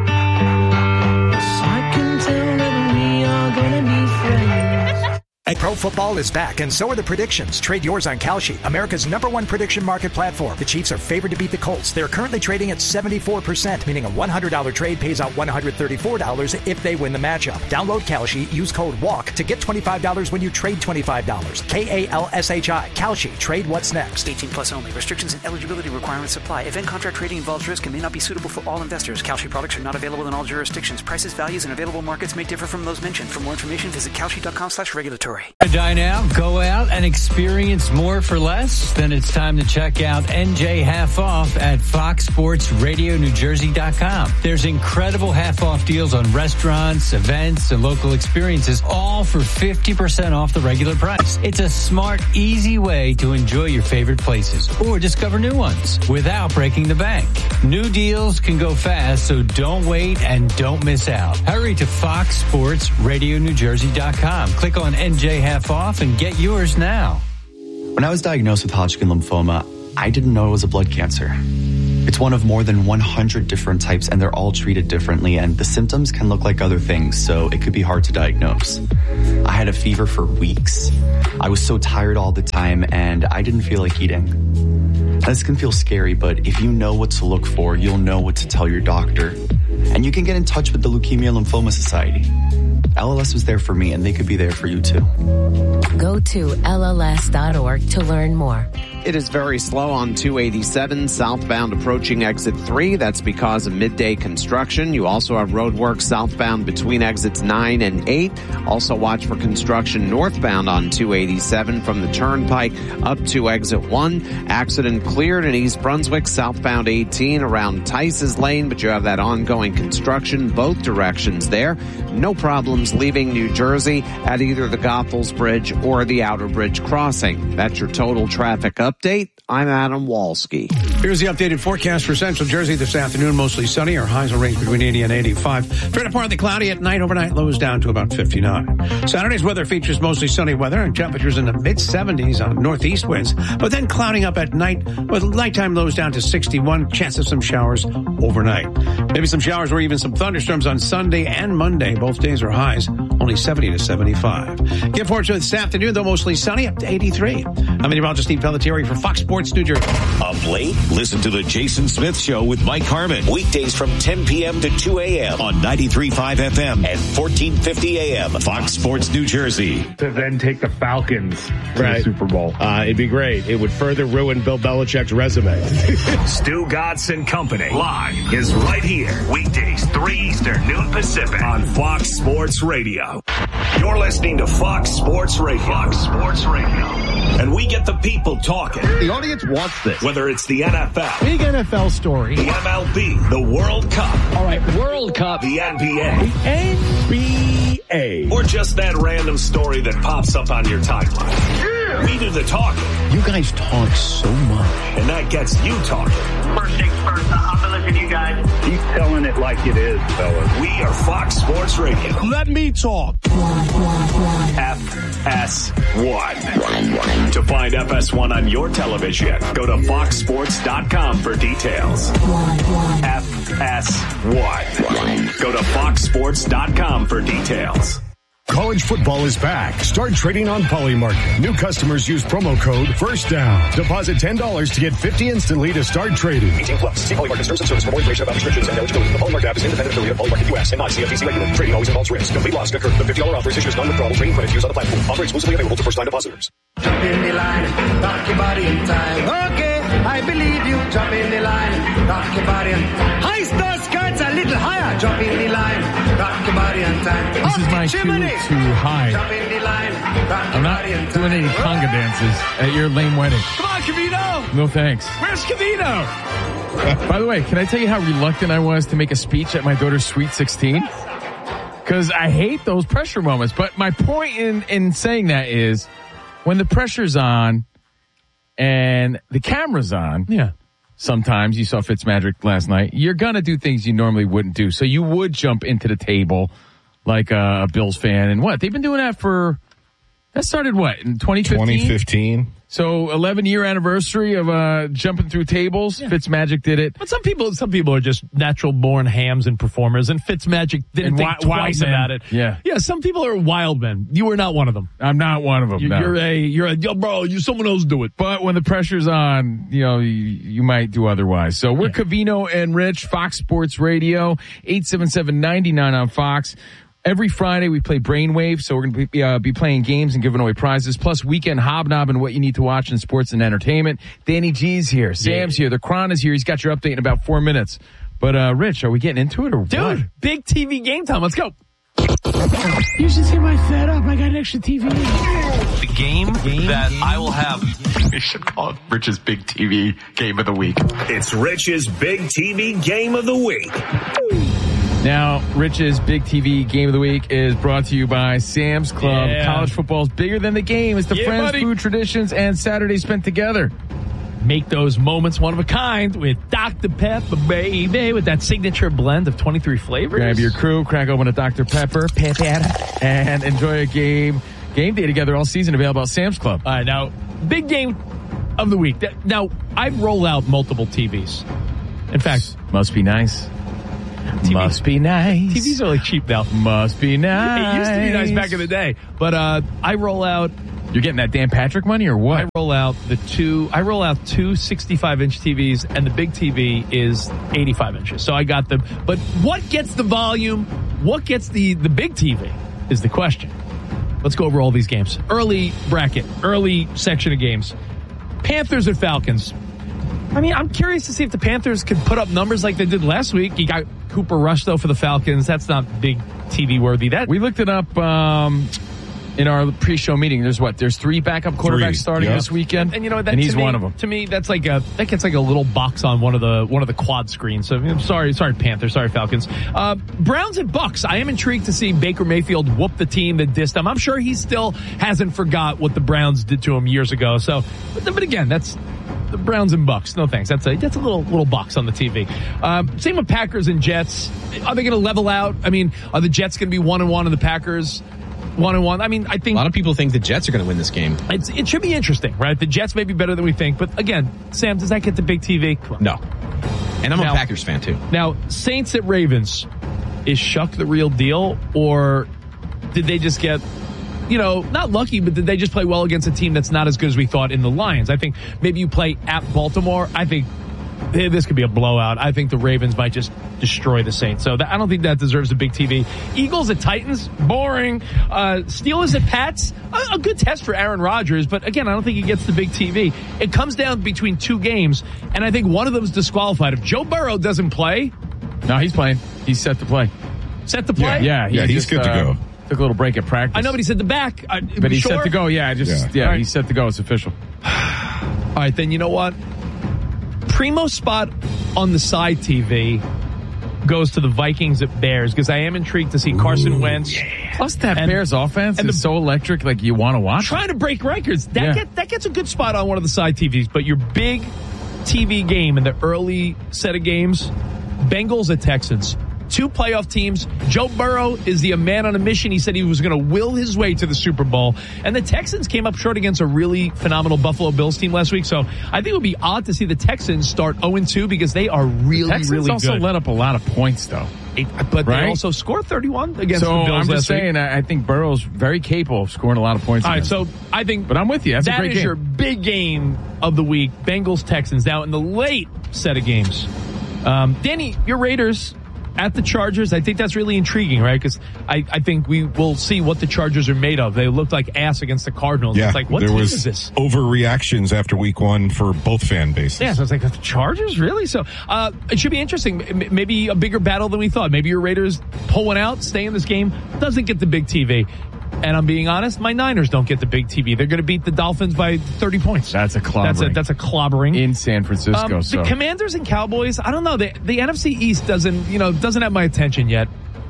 Pro football is back, and so are the predictions. Trade yours on Kalshi, America's number one prediction market platform. The Chiefs are favored to beat the Colts. They're currently trading at seventy-four percent, meaning a one hundred dollars trade pays out one hundred thirty-four dollars if they win the matchup. Download Kalshi, use code WALK to get twenty-five dollars when you trade twenty-five dollars. K A L S H I. Kalshi. Trade what's next. eighteen plus only. Restrictions and eligibility requirements apply. Event contract trading involves risk and may not be suitable for all investors. Kalshi products are not available in all jurisdictions. Prices, values, and available markets may differ from those mentioned. For more information, visit Kalshi dot com slash regulatory. story. Die now, go out and experience more for less? Then it's time to check out N J Half Off at fox sports radio new jersey dot com. There's incredible half off deals on restaurants, events, and local experiences, all for fifty percent off the regular price. It's a smart, easy way to enjoy your favorite places or discover new ones without breaking the bank. New deals can go fast, so don't wait and don't miss out. Hurry to fox sports radio new jersey dot com. Click on N J Half Off and get yours now. When I was diagnosed with Hodgkin lymphoma, I didn't know it was a blood cancer. It's one of more than one hundred different types, and they're all treated differently, and the symptoms can look like other things, so it could be hard to diagnose. I had a fever for weeks. I was so tired all the time, and I didn't feel like eating. Now, this can feel scary, but if you know what to look for, you'll know what to tell your doctor. And you can get in touch with the Leukemia Lymphoma Society. L L S was there for me, and they could be there for you, too. Go to L L S dot org to learn more. It is very slow on two eighty-seven southbound approaching exit three. That's because of midday construction. You also have roadwork southbound between exits nine and eight. Also watch for construction northbound on two eighty-seven from the turnpike up to exit one. Accident cleared in East Brunswick southbound eighteen around Tice's Lane, but you have that ongoing construction both directions there. No problems leaving New Jersey at either the Goethals Bridge or the Outer Bridge crossing. That's your total traffic update. I'm Adam Walski. Here's the updated forecast for Central Jersey this afternoon. Mostly sunny. Our highs will range between eighty and eighty-five. Fairly partly cloudy at night. Overnight lows down to about fifty-nine. Saturday's weather features mostly sunny weather and temperatures in the mid seventies on northeast winds, but then clouding up at night with nighttime lows down to sixty-one. Chance of some showers overnight. Maybe some showers or even some thunderstorms on Sunday and Monday. Both days are highs only seventy to seventy-five. Get forward to this afternoon, though mostly sunny, up to eighty-three. I'm meteorologist Steve Pelletieri for Fox Sports New Jersey. Up late? Listen to the Jason Smith Show with Mike Harmon. Weekdays from ten p.m. to two a.m. on ninety-three point five F M and fourteen fifty A M. Fox Sports New Jersey. To then take the Falcons to right. the Super Bowl. Uh, it'd be great. It would further ruin Bill Belichick's resume. Stu Gatz and Company live is right here. Weekdays, three Eastern, noon Pacific on Fox Sports Radio. You're listening to Fox Sports Radio. Fox Sports Radio. And we get the people talking. The audience wants this. Whether it's the N F L. Big N F L story. The M L B. The World Cup. All right, World Cup. The N B A. The N B A. Or just that random story that pops up on your timeline. Yeah. We do the talking. You guys talk so much. And that gets you talking. First things first, I'm going to listen to you guys. Keep telling it like it is, fellas. We are Fox Sports Radio. Let me talk. F S one. To find F S one on your television, go to fox sports dot com for details. F S one. Go to fox sports dot com for details. College football is back. Start trading on Polymarket. New customers use promo code FIRSTDOWN. Deposit ten dollars to get fifty dollars instantly to start trading. eighteen plus. See Polymarket terms and service for more information about restrictions and eligibility. The Polymarket app is independent affiliate of Polymarket U S and not C F T C regulated. Trading always involves risk. Complete loss can occur. The fifty dollars offer is issued as non-withdrawable trading credit used on the platform. Offer exclusively available to first-time depositors. Jump in the line. Rock your body in time. Okay, I believe you. Jump in the line. Rock your body in time. High star skirts a little higher. Jump in the line. Rock your body in time. This is my cue to hide. I'm not doing any conga dances at your lame wedding. Come on, Cavino! No thanks. Where's Cavino? By the way, can I tell you how reluctant I was to make a speech at my daughter's Sweet sixteen? Because I hate those pressure moments. But my point in, in saying that is when the pressure's on and the camera's on, yeah. Sometimes you saw Fitzmagic last night. You're going to do things you normally wouldn't do. So you would jump into the table like a Bills fan. And what? They've been doing that for, that started what, in twenty fifteen? twenty fifteen. So eleven year anniversary of uh, jumping through tables. Yeah. Fitzmagic did it. But some people, some people are just natural born hams and performers, and Fitzmagic didn't and think wi- twice about it. Yeah, yeah. Some people are wild men. You are not one of them. I'm not one of them. You, no. You're a, you're a, yo, bro. You someone else do it. But when the pressure's on, you know, you, you might do otherwise. So we're yeah. Cavino and Rich, Fox Sports Radio, eight seven seven, nine nine on Fox. Every Friday we play Brainwave, so we're going to be, uh, be playing games and giving away prizes, plus weekend hobnob and what you need to watch in sports and entertainment. Danny G's here. Sam's yeah. here. The Cron is here. He's got your update in about four minutes. But, uh, Rich, are we getting into it or Dude, what? big T V game time. Let's go. You should see my setup. I got an extra T V. The game, game that game. I will have. We should call it Rich's Big T V Game of the Week. It's Rich's Big T V Game of the Week. Now, Rich's Big T V Game of the Week is brought to you by Sam's Club. Yeah. College football is bigger than the game. It's the Yeah, friends, buddy. food, traditions, and Saturdays spent together. Make those moments one of a kind with Doctor Pepper, baby, with that signature blend of twenty-three flavors. Grab your crew, crack open a Doctor Pepper, Pepper, and enjoy a game game day together all season. Available at Sam's Club. All right, now, big game of the week. Now, I roll out multiple T Vs. In fact, must be nice. T V, must be nice. T Vs are like cheap now. Must be nice. It used to be nice back in the day. But uh, I roll out. You're getting that Dan Patrick money or what? I roll out the two. I roll out two sixty-five inch T Vs, and the big T V is eighty-five inches. So I got them. But what gets the volume? What gets the the big T V is the question. Let's go over all these games. Early bracket, early section of games. Panthers and Falcons. I mean, I'm curious to see if the Panthers could put up numbers like they did last week. You got Cooper Rush, though, for the Falcons. That's not big T V worthy. That we looked it up um, in our pre-show meeting. There's what? There's three backup quarterbacks Three, starting yeah. this weekend, and you know what? That, and he's to me, one of them. To me, that's like a that gets like a little box on one of the one of the quad screens. So I'm sorry, sorry Panthers, sorry Falcons. Uh, Browns and Bucks. I am intrigued to see Baker Mayfield whoop the team that dissed him. I'm sure he still hasn't forgot what the Browns did to him years ago. So, but, but again, that's. The Browns and Bucks. No thanks. That's a that's a little little box on the T V. Um, same with Packers and Jets. Are they going to level out? I mean, are the Jets going to be one and one and the Packers one and one? I mean, I think a lot of people think the Jets are going to win this game. It's, it should be interesting, right? The Jets may be better than we think, but again, Sam, does that get the big T V? No. And I'm now, a Packers fan too. Now, Saints at Ravens. Is Shuck the real deal, or did they just get? You know, not lucky, but did they just play well against a team that's not as good as we thought in the Lions? I think maybe you play at Baltimore. I think eh, this could be a blowout. I think the Ravens might just destroy the Saints. So that, I don't think that deserves a big T V. Eagles at Titans, boring. Uh, Steelers at Pats, a, a good test for Aaron Rodgers. But again, I don't think he gets the big T V. It comes down between two games, and I think one of them is disqualified. If Joe Burrow doesn't play. No, he's playing. He's set to play. Set to play? Yeah, yeah, yeah he's just, good to uh, go. Took a little break at practice. I know, but he said the back. Uh, but he's sure? set to go. Yeah, just yeah, yeah right. he's set to go. It's official. All right, then you know what? Primo spot on the side T V goes to the Vikings at Bears because I am intrigued to see Carson Ooh, Wentz. Yeah. Plus that and, Bears offense and is the, so electric, like you want to watch. Trying to break records. That yeah. get that gets a good spot on one of the side T Vs. But your big T V game in the early set of games, Bengals at Texans. Two playoff teams. Joe Burrow is the man on a mission. He said he was going to will his way to the Super Bowl. And the Texans came up short against a really phenomenal Buffalo Bills team last week. So I think it would be odd to see the Texans start oh and two because they are really, the Texans really good. also let up a lot of points, though. It, but right? they also scored thirty-one against so the Bills I'm last just saying, week. I think Burrow's very capable of scoring a lot of points. All right, so I think... But I'm with you. That's that a great is game. your big game of the week. Bengals-Texans. Now, in the late set of games, um, Danny, your Raiders... at the Chargers, I think that's really intriguing, right? Because I, I think we will see what the Chargers are made of. They looked like ass against the Cardinals. Yeah, it's like, what there team was is this? Overreactions after week one for both fan bases. Yeah, so it's like, the Chargers? Really? So uh, it should be interesting. Maybe a bigger battle than we thought. Maybe your Raiders pull one out, stay in this game, doesn't get the big T V. And I'm being honest, my Niners don't get the big T V. They're going to beat the Dolphins by thirty points. That's a clobbering. That's a, that's a clobbering. In San Francisco. Um, so. The Commanders and Cowboys, I don't know. The, the N F C East doesn't, you know, doesn't have my attention yet.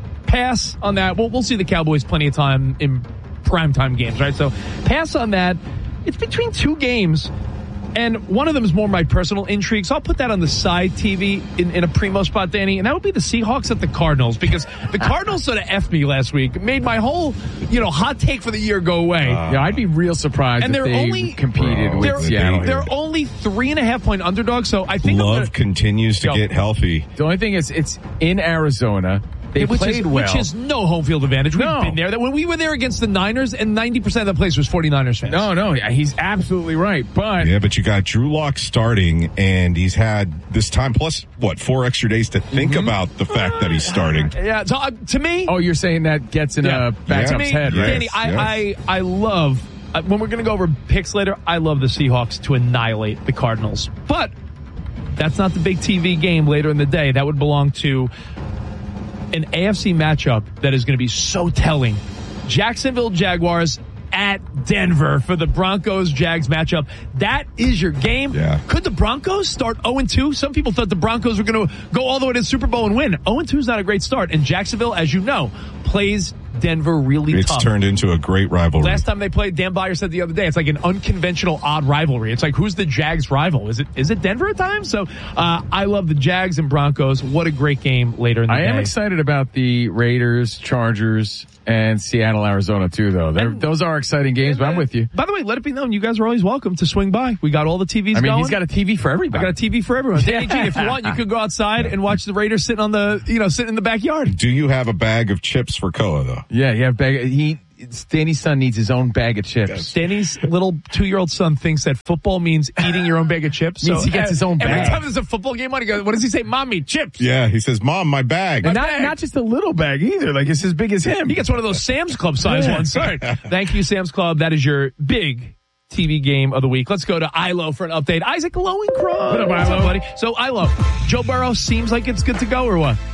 Pass on that. We'll, we'll see the Cowboys plenty of time in primetime games, right? So pass on that. It's between two games. And one of them is more my personal intrigue. So I'll put that on the side T V in, in a primo spot, Danny. And that would be the Seahawks at the Cardinals. Because the Cardinals sort of effed me last week. Made my whole, you know, hot take for the year go away. Uh, yeah, I'd be real surprised and if they're they only, competed bro, with they're, Seattle. They're only three and a half point underdogs. So I think Love I'm gonna, continues to Yo. get healthy. The only thing is, it's in Arizona. They which played is, well. Which is no home field advantage. We've No. been there. That when we were there against the Niners, and ninety percent of the place was 49ers fans. No, no, he's absolutely right. But yeah, but you got Drew Lock starting, and he's had this time plus what four extra days to think Mm-hmm. about the fact that he's starting. Yeah. So uh, to me, oh, you're saying that gets in yeah. a backup's to me, head, right? Danny, Yes, I, yes. I I love uh, when we're going to go over picks later. I love the Seahawks to annihilate the Cardinals, but that's not the big T V game later in the day. That would belong to an A F C matchup that is going to be so telling. Jacksonville Jaguars at Denver for the Broncos-Jags matchup. That is your game. Yeah. Could the Broncos start oh and two? Some people thought the Broncos were going to go all the way to the Super Bowl and win. oh and two is not a great start. And Jacksonville, as you know, plays Denver really it's tough. It's turned into a great rivalry. Last time they played, Dan Byer said the other day, it's like an unconventional, odd rivalry. It's like, who's the Jags' rival? Is it is it Denver at times? So uh, I love the Jags and Broncos. What a great game later in the I day. I am excited about the Raiders, Chargers, and Seattle, Arizona, too, though. And, those are exciting games, but I'm with you. By the way, let it be known, you guys are always welcome to swing by. We got all the T Vs I mean, going. he's got a T V for everybody. I got a T V for everyone. Danny G, if you want, you could go outside and watch the Raiders sitting on the, you know, sitting in the backyard. Do you have a bag of chips for Koa, though? Yeah, you have bag. He, Danny's son needs his own bag of chips. Danny's little two-year-old son thinks that football means eating your own bag of chips. Means so he gets his own every bag. time there's a football game on, he goes, what does he say? Mommy, chips. Yeah, he says, Mom, my bag. And My not, bag. not just a little bag either. Like, it's as big as him. He gets one of those Sam's Club size Yeah. ones. Sorry. Thank you, Sam's Club. That is your big T V game of the week. Let's go to Ilo for an update. Isaac Lowenkron. What up, What's Ilo? buddy? So, Ilo, Joe Burrow seems like it's good to go or what?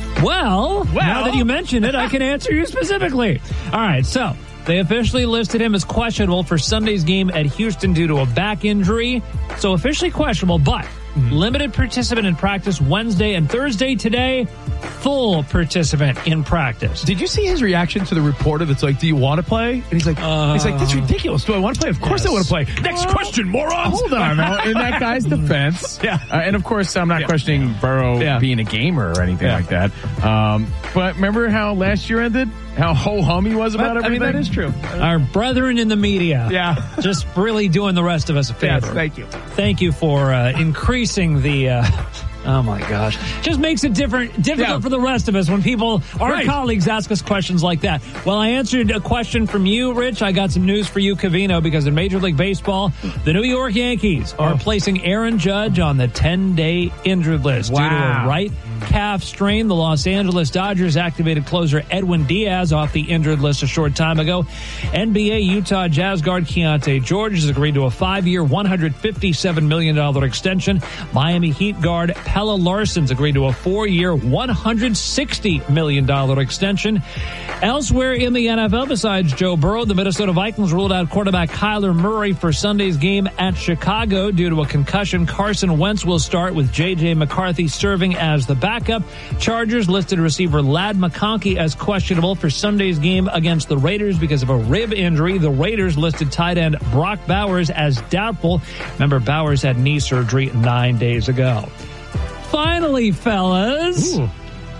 Well, Well. now that you mention it, I can answer you specifically. All right, so they officially listed him as questionable for Sunday's game at Houston due to a back injury. So officially questionable, but mm-hmm. limited participant in practice Wednesday and Thursday. Today, full participant in practice. Did you see his reaction to the reporter that's like, do you want to play? And he's like, uh, he's like, that's ridiculous. Do I want to play? Of course yes. I want to play. Next Well, question, morons. Hold on. Now, in that guy's defense. Yeah. Uh, and of course, I'm not Yeah. questioning Burrow Yeah. being a gamer or anything Yeah. like that. Um, but remember how last year ended? How ho-hum he was about I everything? mean, that is true. Our brethren in the media. Yeah. Just really doing the rest of us a favor. Yes, thank you. Thank you for uh, increasing the... Uh, oh, my gosh. Just makes it different, difficult Yeah. for the rest of us when people, our Right. colleagues ask us questions like that. Well, I answered a question from you, Rich. I got some news for you, Covino, because in Major League Baseball, the New York Yankees are Oh. placing Aaron Judge on the ten-day injured list due to Wow. a right calf strain. The Los Angeles Dodgers activated closer Edwin Diaz off the injured list a short time ago. N B A Utah Jazz guard Keontae George has agreed to a five-year, one hundred fifty-seven million dollars extension. Miami Heat guard Pella Larson's agreed to a four-year, one hundred sixty million dollars extension. Elsewhere in the N F L, besides Joe Burrow, the Minnesota Vikings ruled out quarterback Kyler Murray for Sunday's game at Chicago due to a concussion. Carson Wentz will start with J J McCarthy serving as the backup. Chargers listed receiver Ladd McConkey as questionable for Sunday's game against the Raiders because of a rib injury. The Raiders listed tight end Brock Bowers as doubtful. Remember, Bowers had knee surgery nine days ago. Finally, fellas, Ooh.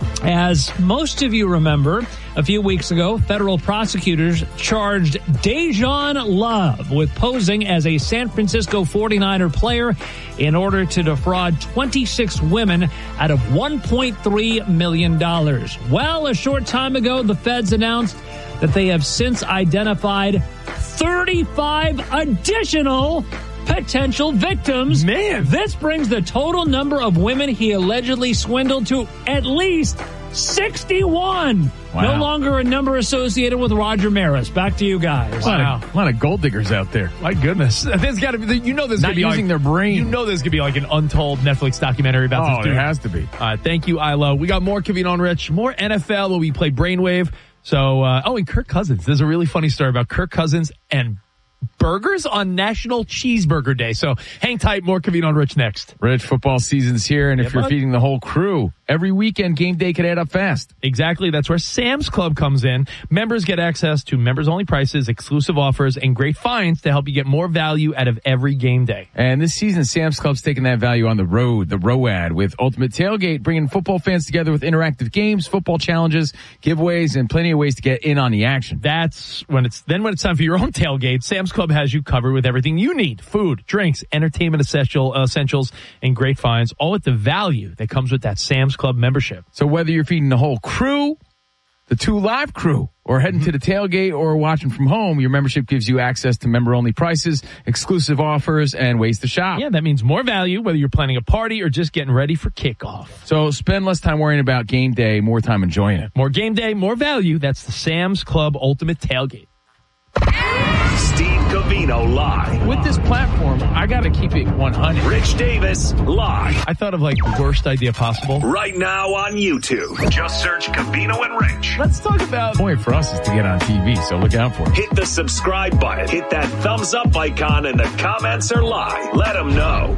as most of you remember, a few weeks ago, federal prosecutors charged Dejan Love with posing as a San Francisco forty-niner player in order to defraud twenty-six women out of one point three million dollars. Well, a short time ago, the feds announced that they have since identified thirty-five additional potential victims. Man. This brings the total number of women he allegedly swindled to at least sixty-one. Wow. No longer a number associated with Roger Maris. Back to you guys. A lot, of, a lot of gold diggers out there. My goodness. There's got to be, you know there's Not going to be using like, their brain. You know there's going to be like an untold Netflix documentary about Oh, this dude. there has to be. Uh, thank you, Ilo. We got more Kevin on Rich, more N F L where we play Brainwave. So, uh, oh, and Kirk Cousins. There's a really funny story about Kirk Cousins and burgers on National Cheeseburger Day. So hang tight. More Kevin on Rich next. Rich, football season's here, and if Yeah, you're bud. feeding the whole crew, every weekend game day could add up fast. Exactly. That's where Sam's Club comes in. Members get access to members-only prices, exclusive offers, and great finds to help you get more value out of every game day. And this season, Sam's Club's taking that value on the road, the ROAD, with Ultimate Tailgate, bringing football fans together with interactive games, football challenges, giveaways, and plenty of ways to get in on the action. That's when it's then when it's time for your own tailgate. Sam's Club has you covered with everything you need: food, drinks, entertainment essential uh, essentials, and great finds, all at the value that comes with that Sam's Club membership. So whether you're feeding the whole crew, the two live crew, or heading to the tailgate or watching from home, your membership gives you access to member-only prices, exclusive offers, and ways to shop. Yeah, that means more value whether you're planning a party or just getting ready for kickoff. So spend less time worrying about game day, more time enjoying it. More game day, more value. That's the Sam's Club Ultimate Tailgate. Steve Covino live. With this platform, I got to keep it one hundred. Rich Davis, live. I thought of like the worst idea possible. Right now on YouTube. Just search Covino and Rich. Let's talk about... The point for us is to get on T V, so look out for it. Hit the subscribe button. Hit that thumbs up icon in the comments or live. Let them know.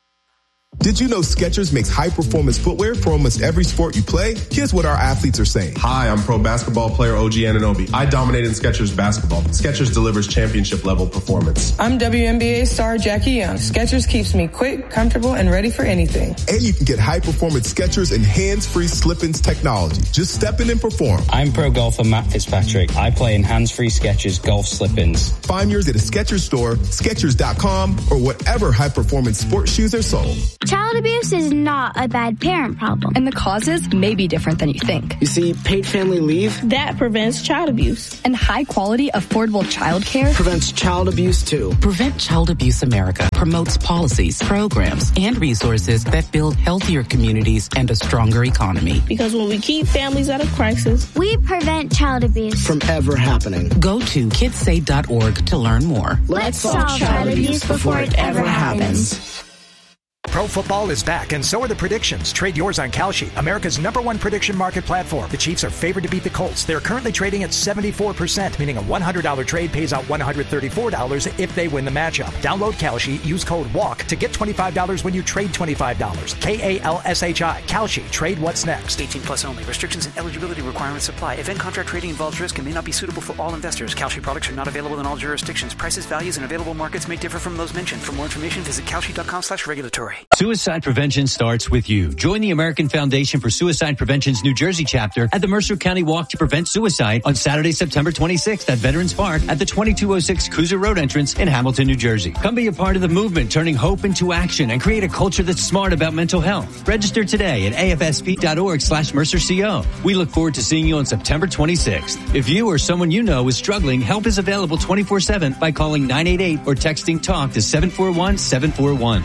Did you know Skechers makes high-performance footwear for almost every sport you play? Here's what our athletes are saying. Hi, I'm pro basketball player O G Anunoby. I dominate in Skechers basketball. Skechers delivers championship-level performance. I'm W N B A star Jackie Young. Skechers keeps me quick, comfortable, and ready for anything. And you can get high-performance Skechers and hands-free slip-ins technology. Just step in and perform. I'm pro golfer Matt Fitzpatrick. I play in hands-free Skechers golf slip-ins. Find yours at a Skechers store, Skechers dot com, or whatever high-performance sports shoes are sold. Child abuse is not a bad parent problem. And the causes may be different than you think. You see, paid family leave, that prevents child abuse. And high quality, affordable child care prevents child abuse too. Prevent Child Abuse America promotes policies, programs, and resources that build healthier communities and a stronger economy. Because when we keep families out of crisis, we prevent child abuse from ever happening. Go to kids say dot org to learn more. Let's, Let's solve child abuse before it ever happens. happens. Pro football is back, and so are the predictions. Trade yours on Kalshi, America's number one prediction market platform. The Chiefs are favored to beat the Colts. They're currently trading at seventy-four percent, meaning a one hundred dollars trade pays out one hundred thirty-four dollars if they win the matchup. Download Kalshi, use code WALK to get twenty-five dollars when you trade twenty-five dollars. K A L S H I. Kalshi. Trade what's next. eighteen plus only. Restrictions and eligibility requirements apply. Event contract trading involves risk and may not be suitable for all investors. Kalshi products are not available in all jurisdictions. Prices, values, and available markets may differ from those mentioned. For more information, visit Kalshi dot com slash regulatory. Suicide prevention starts with you. Join the American Foundation for Suicide Prevention's New Jersey chapter at the Mercer County Walk to Prevent Suicide on Saturday, September twenty-sixth at Veterans Park at the twenty-two oh six Cruiser Road entrance in Hamilton, New Jersey. Come be a part of the movement, turning hope into action and create a culture that's smart about mental health. Register today at A F S P dot org slash Mercer C O. We look forward to seeing you on September twenty-sixth. If you or someone you know is struggling, help is available twenty-four seven by calling nine eight eight or texting TALK to seven four one seven four one.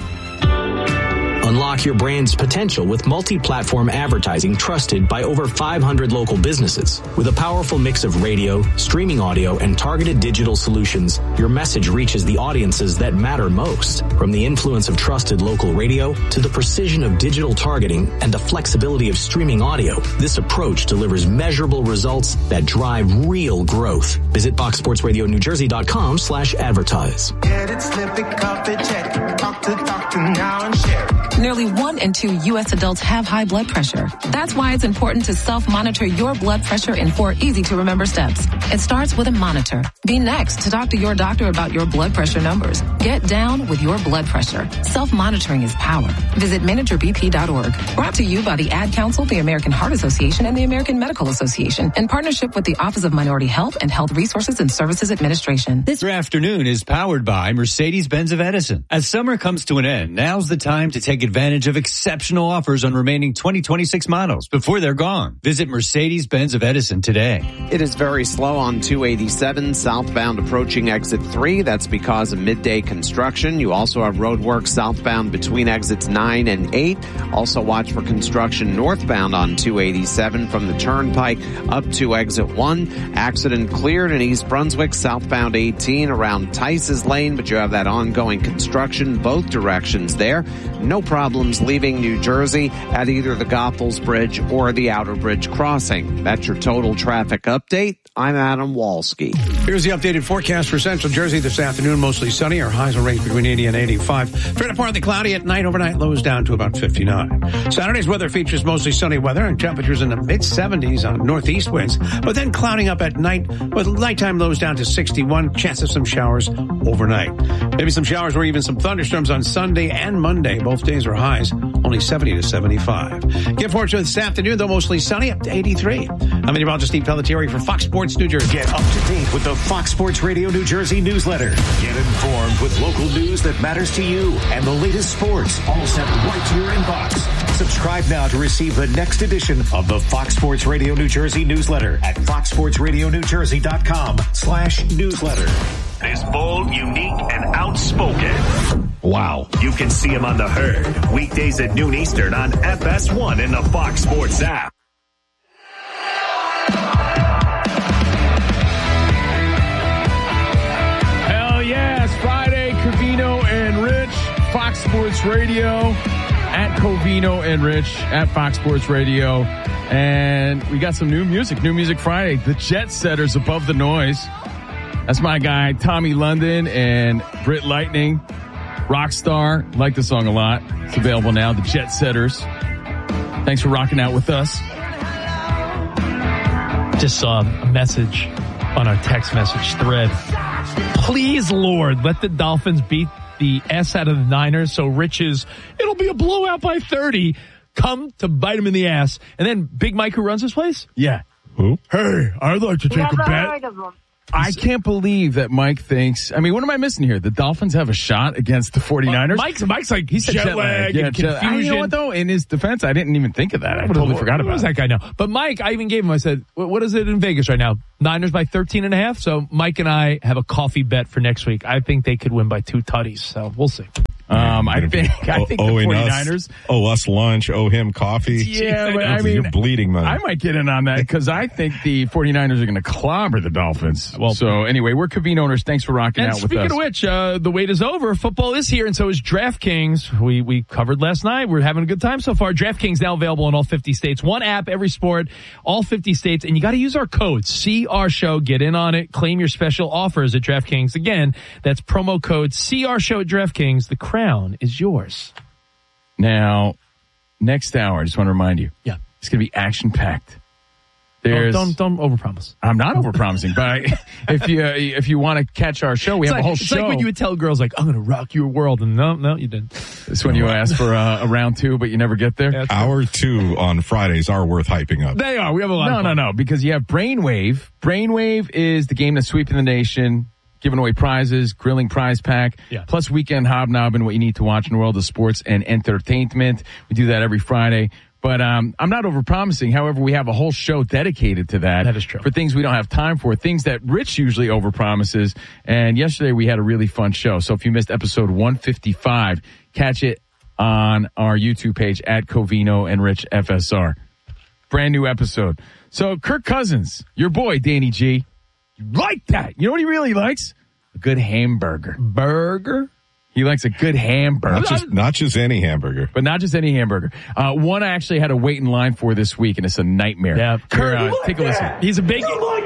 Unlock your brand's potential with multi-platform advertising trusted by over five hundred local businesses. With a powerful mix of radio, streaming audio, and targeted digital solutions, your message reaches the audiences that matter most. From the influence of trusted local radio to the precision of digital targeting and the flexibility of streaming audio, this approach delivers measurable results that drive real growth. Visit fox sports radio new jersey dot com slash advertise. Get it, slip it, cup it, check it. Talk to doctor now and share it. Nearly one in two U S adults have high blood pressure. That's why it's important to self-monitor your blood pressure in four easy-to-remember steps. It starts with a monitor. Be next to talk to your doctor about your blood pressure numbers. Get down with your blood pressure. Self-monitoring is power. Visit manager B P dot org. Brought to you by the Ad Council, the American Heart Association, and the American Medical Association in partnership with the Office of Minority Health and Health Resources and Services Administration. This afternoon is powered by Mercedes-Benz of Edison. As summer comes to an end, now's the time to take advantage of exceptional offers on remaining twenty twenty-six models before they're gone. Visit Mercedes-Benz of Edison today. It is very slow on two eighty-seven southbound approaching exit three. That's because of midday construction. You also have road work southbound between exits nine and eight. Also watch for construction northbound on two eighty-seven from the turnpike up to exit one. Accident cleared in East Brunswick southbound eighteen around Tice's Lane, but you have that ongoing construction both directions there. No problems leaving New Jersey at either the Goethals Bridge or the Outer Bridge crossing. That's your total traffic update. I'm Adam Walski. Here's the updated forecast for Central Jersey this afternoon. Mostly sunny. Our highs will range between eighty and eighty-five. Fairly partly cloudy at night. Overnight lows down to about fifty-nine. Saturday's weather features mostly sunny weather and temperatures in the mid seventies on northeast winds, but then clouding up at night with nighttime lows down to sixty-one. Chance of some showers overnight. Maybe some showers or even some thunderstorms on Sunday and Monday. Both days are highs, only seventy to seventy-five. Get forward to this afternoon, though mostly sunny, up to eighty-three. I'm meteorologist Steve Pelletieri for Fox Sports New Jersey. Get up to date with the Fox Sports Radio New Jersey newsletter. Get informed with local news that matters to you and the latest sports, all sent right to your inbox. Subscribe now to receive the next edition of the Fox Sports Radio New Jersey newsletter at fox sports radio new jersey dot com slash newsletter. Is bold, unique, and outspoken. Wow. You can see him on The Herd, weekdays at noon Eastern on F S one in the Fox Sports app. Hell yes, Friday, Covino and Rich. Sports Radio, at Covino and Rich, at Fox Sports Radio. And we got some new music, New Music Friday. The Jet Setters, Above the Noise. That's my guy, Tommy London and Britt Lightning. Rockstar. Like the song a lot. It's available now, The Jet Setters. Thanks for rocking out with us. Just saw a message on our text message thread. Please, Lord, let the Dolphins beat the S out of the Niners so Rich's, it'll be a blowout by thirty, come to bite him in the ass. And then Big Mike, who runs this place? Yeah. Who? Hey, I'd like to take Never a bet. heard of them. I can't believe that Mike thinks, I mean, what am I missing here? The Dolphins have a shot against the 49ers? Uh, Mike's, Mike's like, he said jet, jet lag, lag yeah, and jet lag. confusion. You know what, though? In his defense, I didn't even think of that. I totally forgot about What does it. that guy know? But Mike, I even gave him, I said, what is it in Vegas right now? Niners by thirteen and a half. So Mike and I have a coffee bet for next week. I think they could win by two tutties. So we'll see. Um, I think, I think the owing 49ers. Us, owe us lunch, owe him coffee. Yeah, but I mean, you're bleeding money. I might get in on that because I think the 49ers are going to clobber the Dolphins. Well, so anyway, we're Covino owners. Thanks for rocking And out with us. speaking of which, uh, the wait is over. Football is here, and so is DraftKings. We we covered last night. We're having a good time so far. DraftKings now available in all fifty states. One app, every sport, all fifty states, and you got to use our code C R Show. Get in on it. Claim your special offers at DraftKings. Again, that's promo code C R Show at DraftKings. The crown is yours. Now, next hour, I just want to remind you. Yeah. It's going to be action-packed. There's, don't, don't, don't overpromise. I'm not overpromising, but I, if you uh, if you want to catch our show, we It's have like, a whole it's show. like when you would tell girls, like, I'm going to rock your world. And no, no, you didn't. It's when you ask for uh, a round two, but you never get there. Yeah, Hour two on Fridays are worth hyping up. They are. We have a lot No, of no, fun. no, because you have Brainwave. Brainwave is the game that's sweeping the nation, giving away prizes, grilling prize pack, Yeah. plus weekend hobnobbing, what you need to watch in the world of sports and entertainment. We do that every Friday. But um, I'm not overpromising. However, we have a whole show dedicated to that. That is true. For things we don't have time for, things that Rich usually overpromises. And yesterday we had a really fun show. So if you missed episode one fifty-five, catch it on our YouTube page at Covino and Rich F S R. Brand new episode. So Kirk Cousins, your boy, Danny G, like that. You know what he really likes? A good hamburger. Burger? He likes a good hamburger. Not just, not just any hamburger. But not just any hamburger. Uh, one I actually had to wait in line for this week, and it's a nightmare. Yeah. Here, uh, Like take a that. listen. He's a big,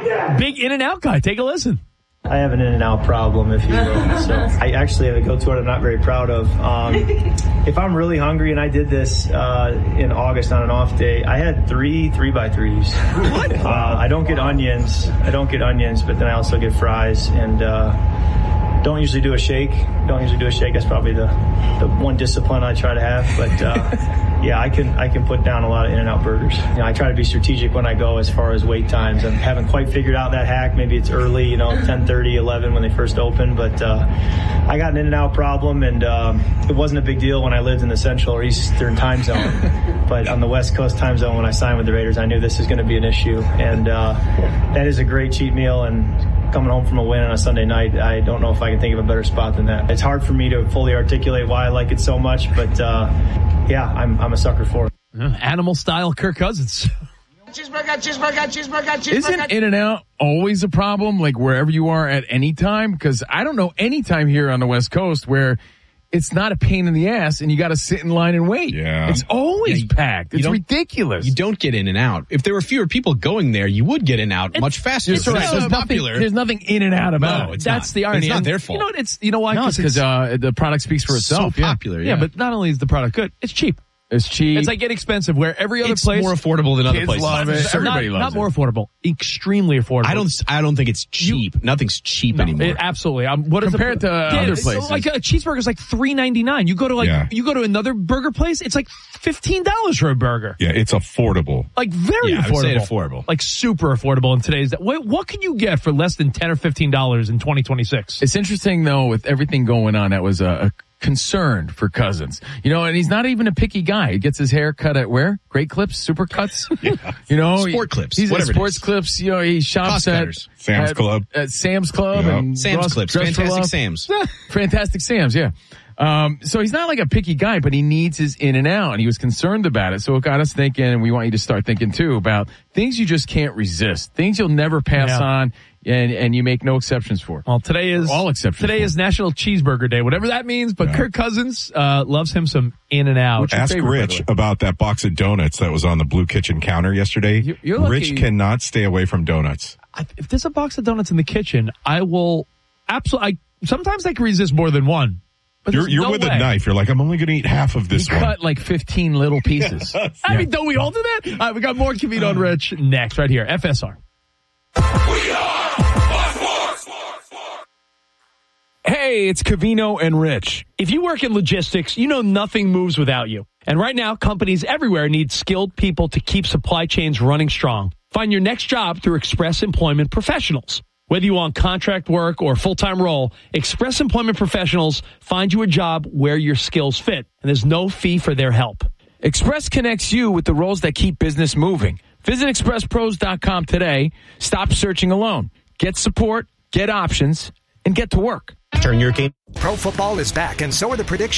big In-N-Out guy. Take a listen. I have an In-N-Out problem, if you will. So I actually have a go-to I'm not very proud of. Um, if I'm really hungry, and I did this uh, in August on an off day, I had three three by threes. What? Uh, I don't get onions. I don't get onions, but then I also get fries and. Uh, Don't usually do a shake. Don't usually do a shake. That's probably the, the one discipline I try to have. But uh, yeah, I can I can put down a lot of In-N-Out burgers. You know, I try to be strategic when I go as far as wait times. I haven't quite figured out that hack. Maybe it's early, you know, ten thirty, eleven when they first open. But uh, I got an In-N-Out problem, and um, it wasn't a big deal when I lived in the Central or Eastern time zone. But on the West Coast time zone, when I signed with the Raiders, I knew this is going to be an issue. And uh, that is a great cheat meal. And coming home from a win on a Sunday night, I don't know if I can think of a better spot than that. It's hard for me to fully articulate why I like it so much, but uh, yeah, I'm I'm a sucker for it. Animal style Kirk Cousins. Cheeseburger, cheeseburger, cheeseburger, cheeseburger. Isn't In-N-Out always a problem, like wherever you are at any time? Because I don't know any time here on the West Coast where it's not a pain in the ass and you got to sit in line and wait. Yeah. It's always Yeah, you- packed. you It's don't- ridiculous. You don't get in and out. If there were fewer people going there, you would get in and out much faster. It's But right. it's There's so nothing, popular. there's nothing in and out about No, it. it's That's not. the irony. It's not And their fault. You know what? It's you know why? No, it's because uh, the product speaks for so itself. yeah. popular. yeah, Yeah, but not only is the product good, it's cheap. It's cheap. It's like inexpensive. Where every other it's place more affordable than other Kids places. love it. Not- Everybody not, loves not more it. affordable, extremely affordable. I don't. I don't think it's cheap. Nothing's cheap No, anymore. it- absolutely. Um, what is Compared the, to yeah, other it's places. Like a cheeseburger is like three ninety nine. You go to like Yeah. you go to another burger place, it's like fifteen dollars for a burger. Yeah, it's affordable. Like very Yeah, I would affordable. say affordable. Like super affordable in today's. What, what can you get for less than ten or fifteen dollars in twenty twenty six? It's interesting though, with everything going on, that was a, a concern for Cousins. You know, and he's not even a picky guy. He gets his hair cut at where? Great Clips, Super Cuts. yeah. You know, Sport he, Clips, He's at whatever it Sports is. Clips. You know, he shops Cost at cutters. Sam's at, Club. at Sam's Club Yeah. and Sam's Ross Clips, Dress for Fantastic Love. Sam's. Fantastic Sam's, yeah. Um, so he's not like a picky guy, but he needs his in and out, and he was concerned about it. So it got us thinking, and we want you to start thinking too about things you just can't resist, things you'll never pass Yeah. on. and and you make no exceptions for. Well, today is or all exceptions. Today for. is National Cheeseburger Day, whatever that means. But yeah. Kirk Cousins uh, loves him some In-N-Out. Ask favorite, Rich about that box of donuts that was on the Blue Kitchen counter yesterday. You're, you're Rich cannot stay away from donuts. I, if there's a box of donuts in the kitchen, I will absolutely. Sometimes I can resist more than one. But you're you're no with way. a knife. You're like, I'm only going to eat half of this you one. Cut like fifteen little pieces. I yeah. mean, don't we all do that? All right, we got more Covino and Rich next, right here. F S R. We are Hey, it's Covino and Rich. If you work in logistics, you know nothing moves without you. And right now, companies everywhere need skilled people to keep supply chains running strong. Find your next job through Express Employment Professionals. Whether you want contract work or full-time role, Express Employment Professionals find you a job where your skills fit, and there's no fee for their help. Express connects you with the roles that keep business moving. Visit express pros dot com today. Stop searching alone. Get support, get options, and get to work. Turn your game. Pro football is back, and so are the predictions.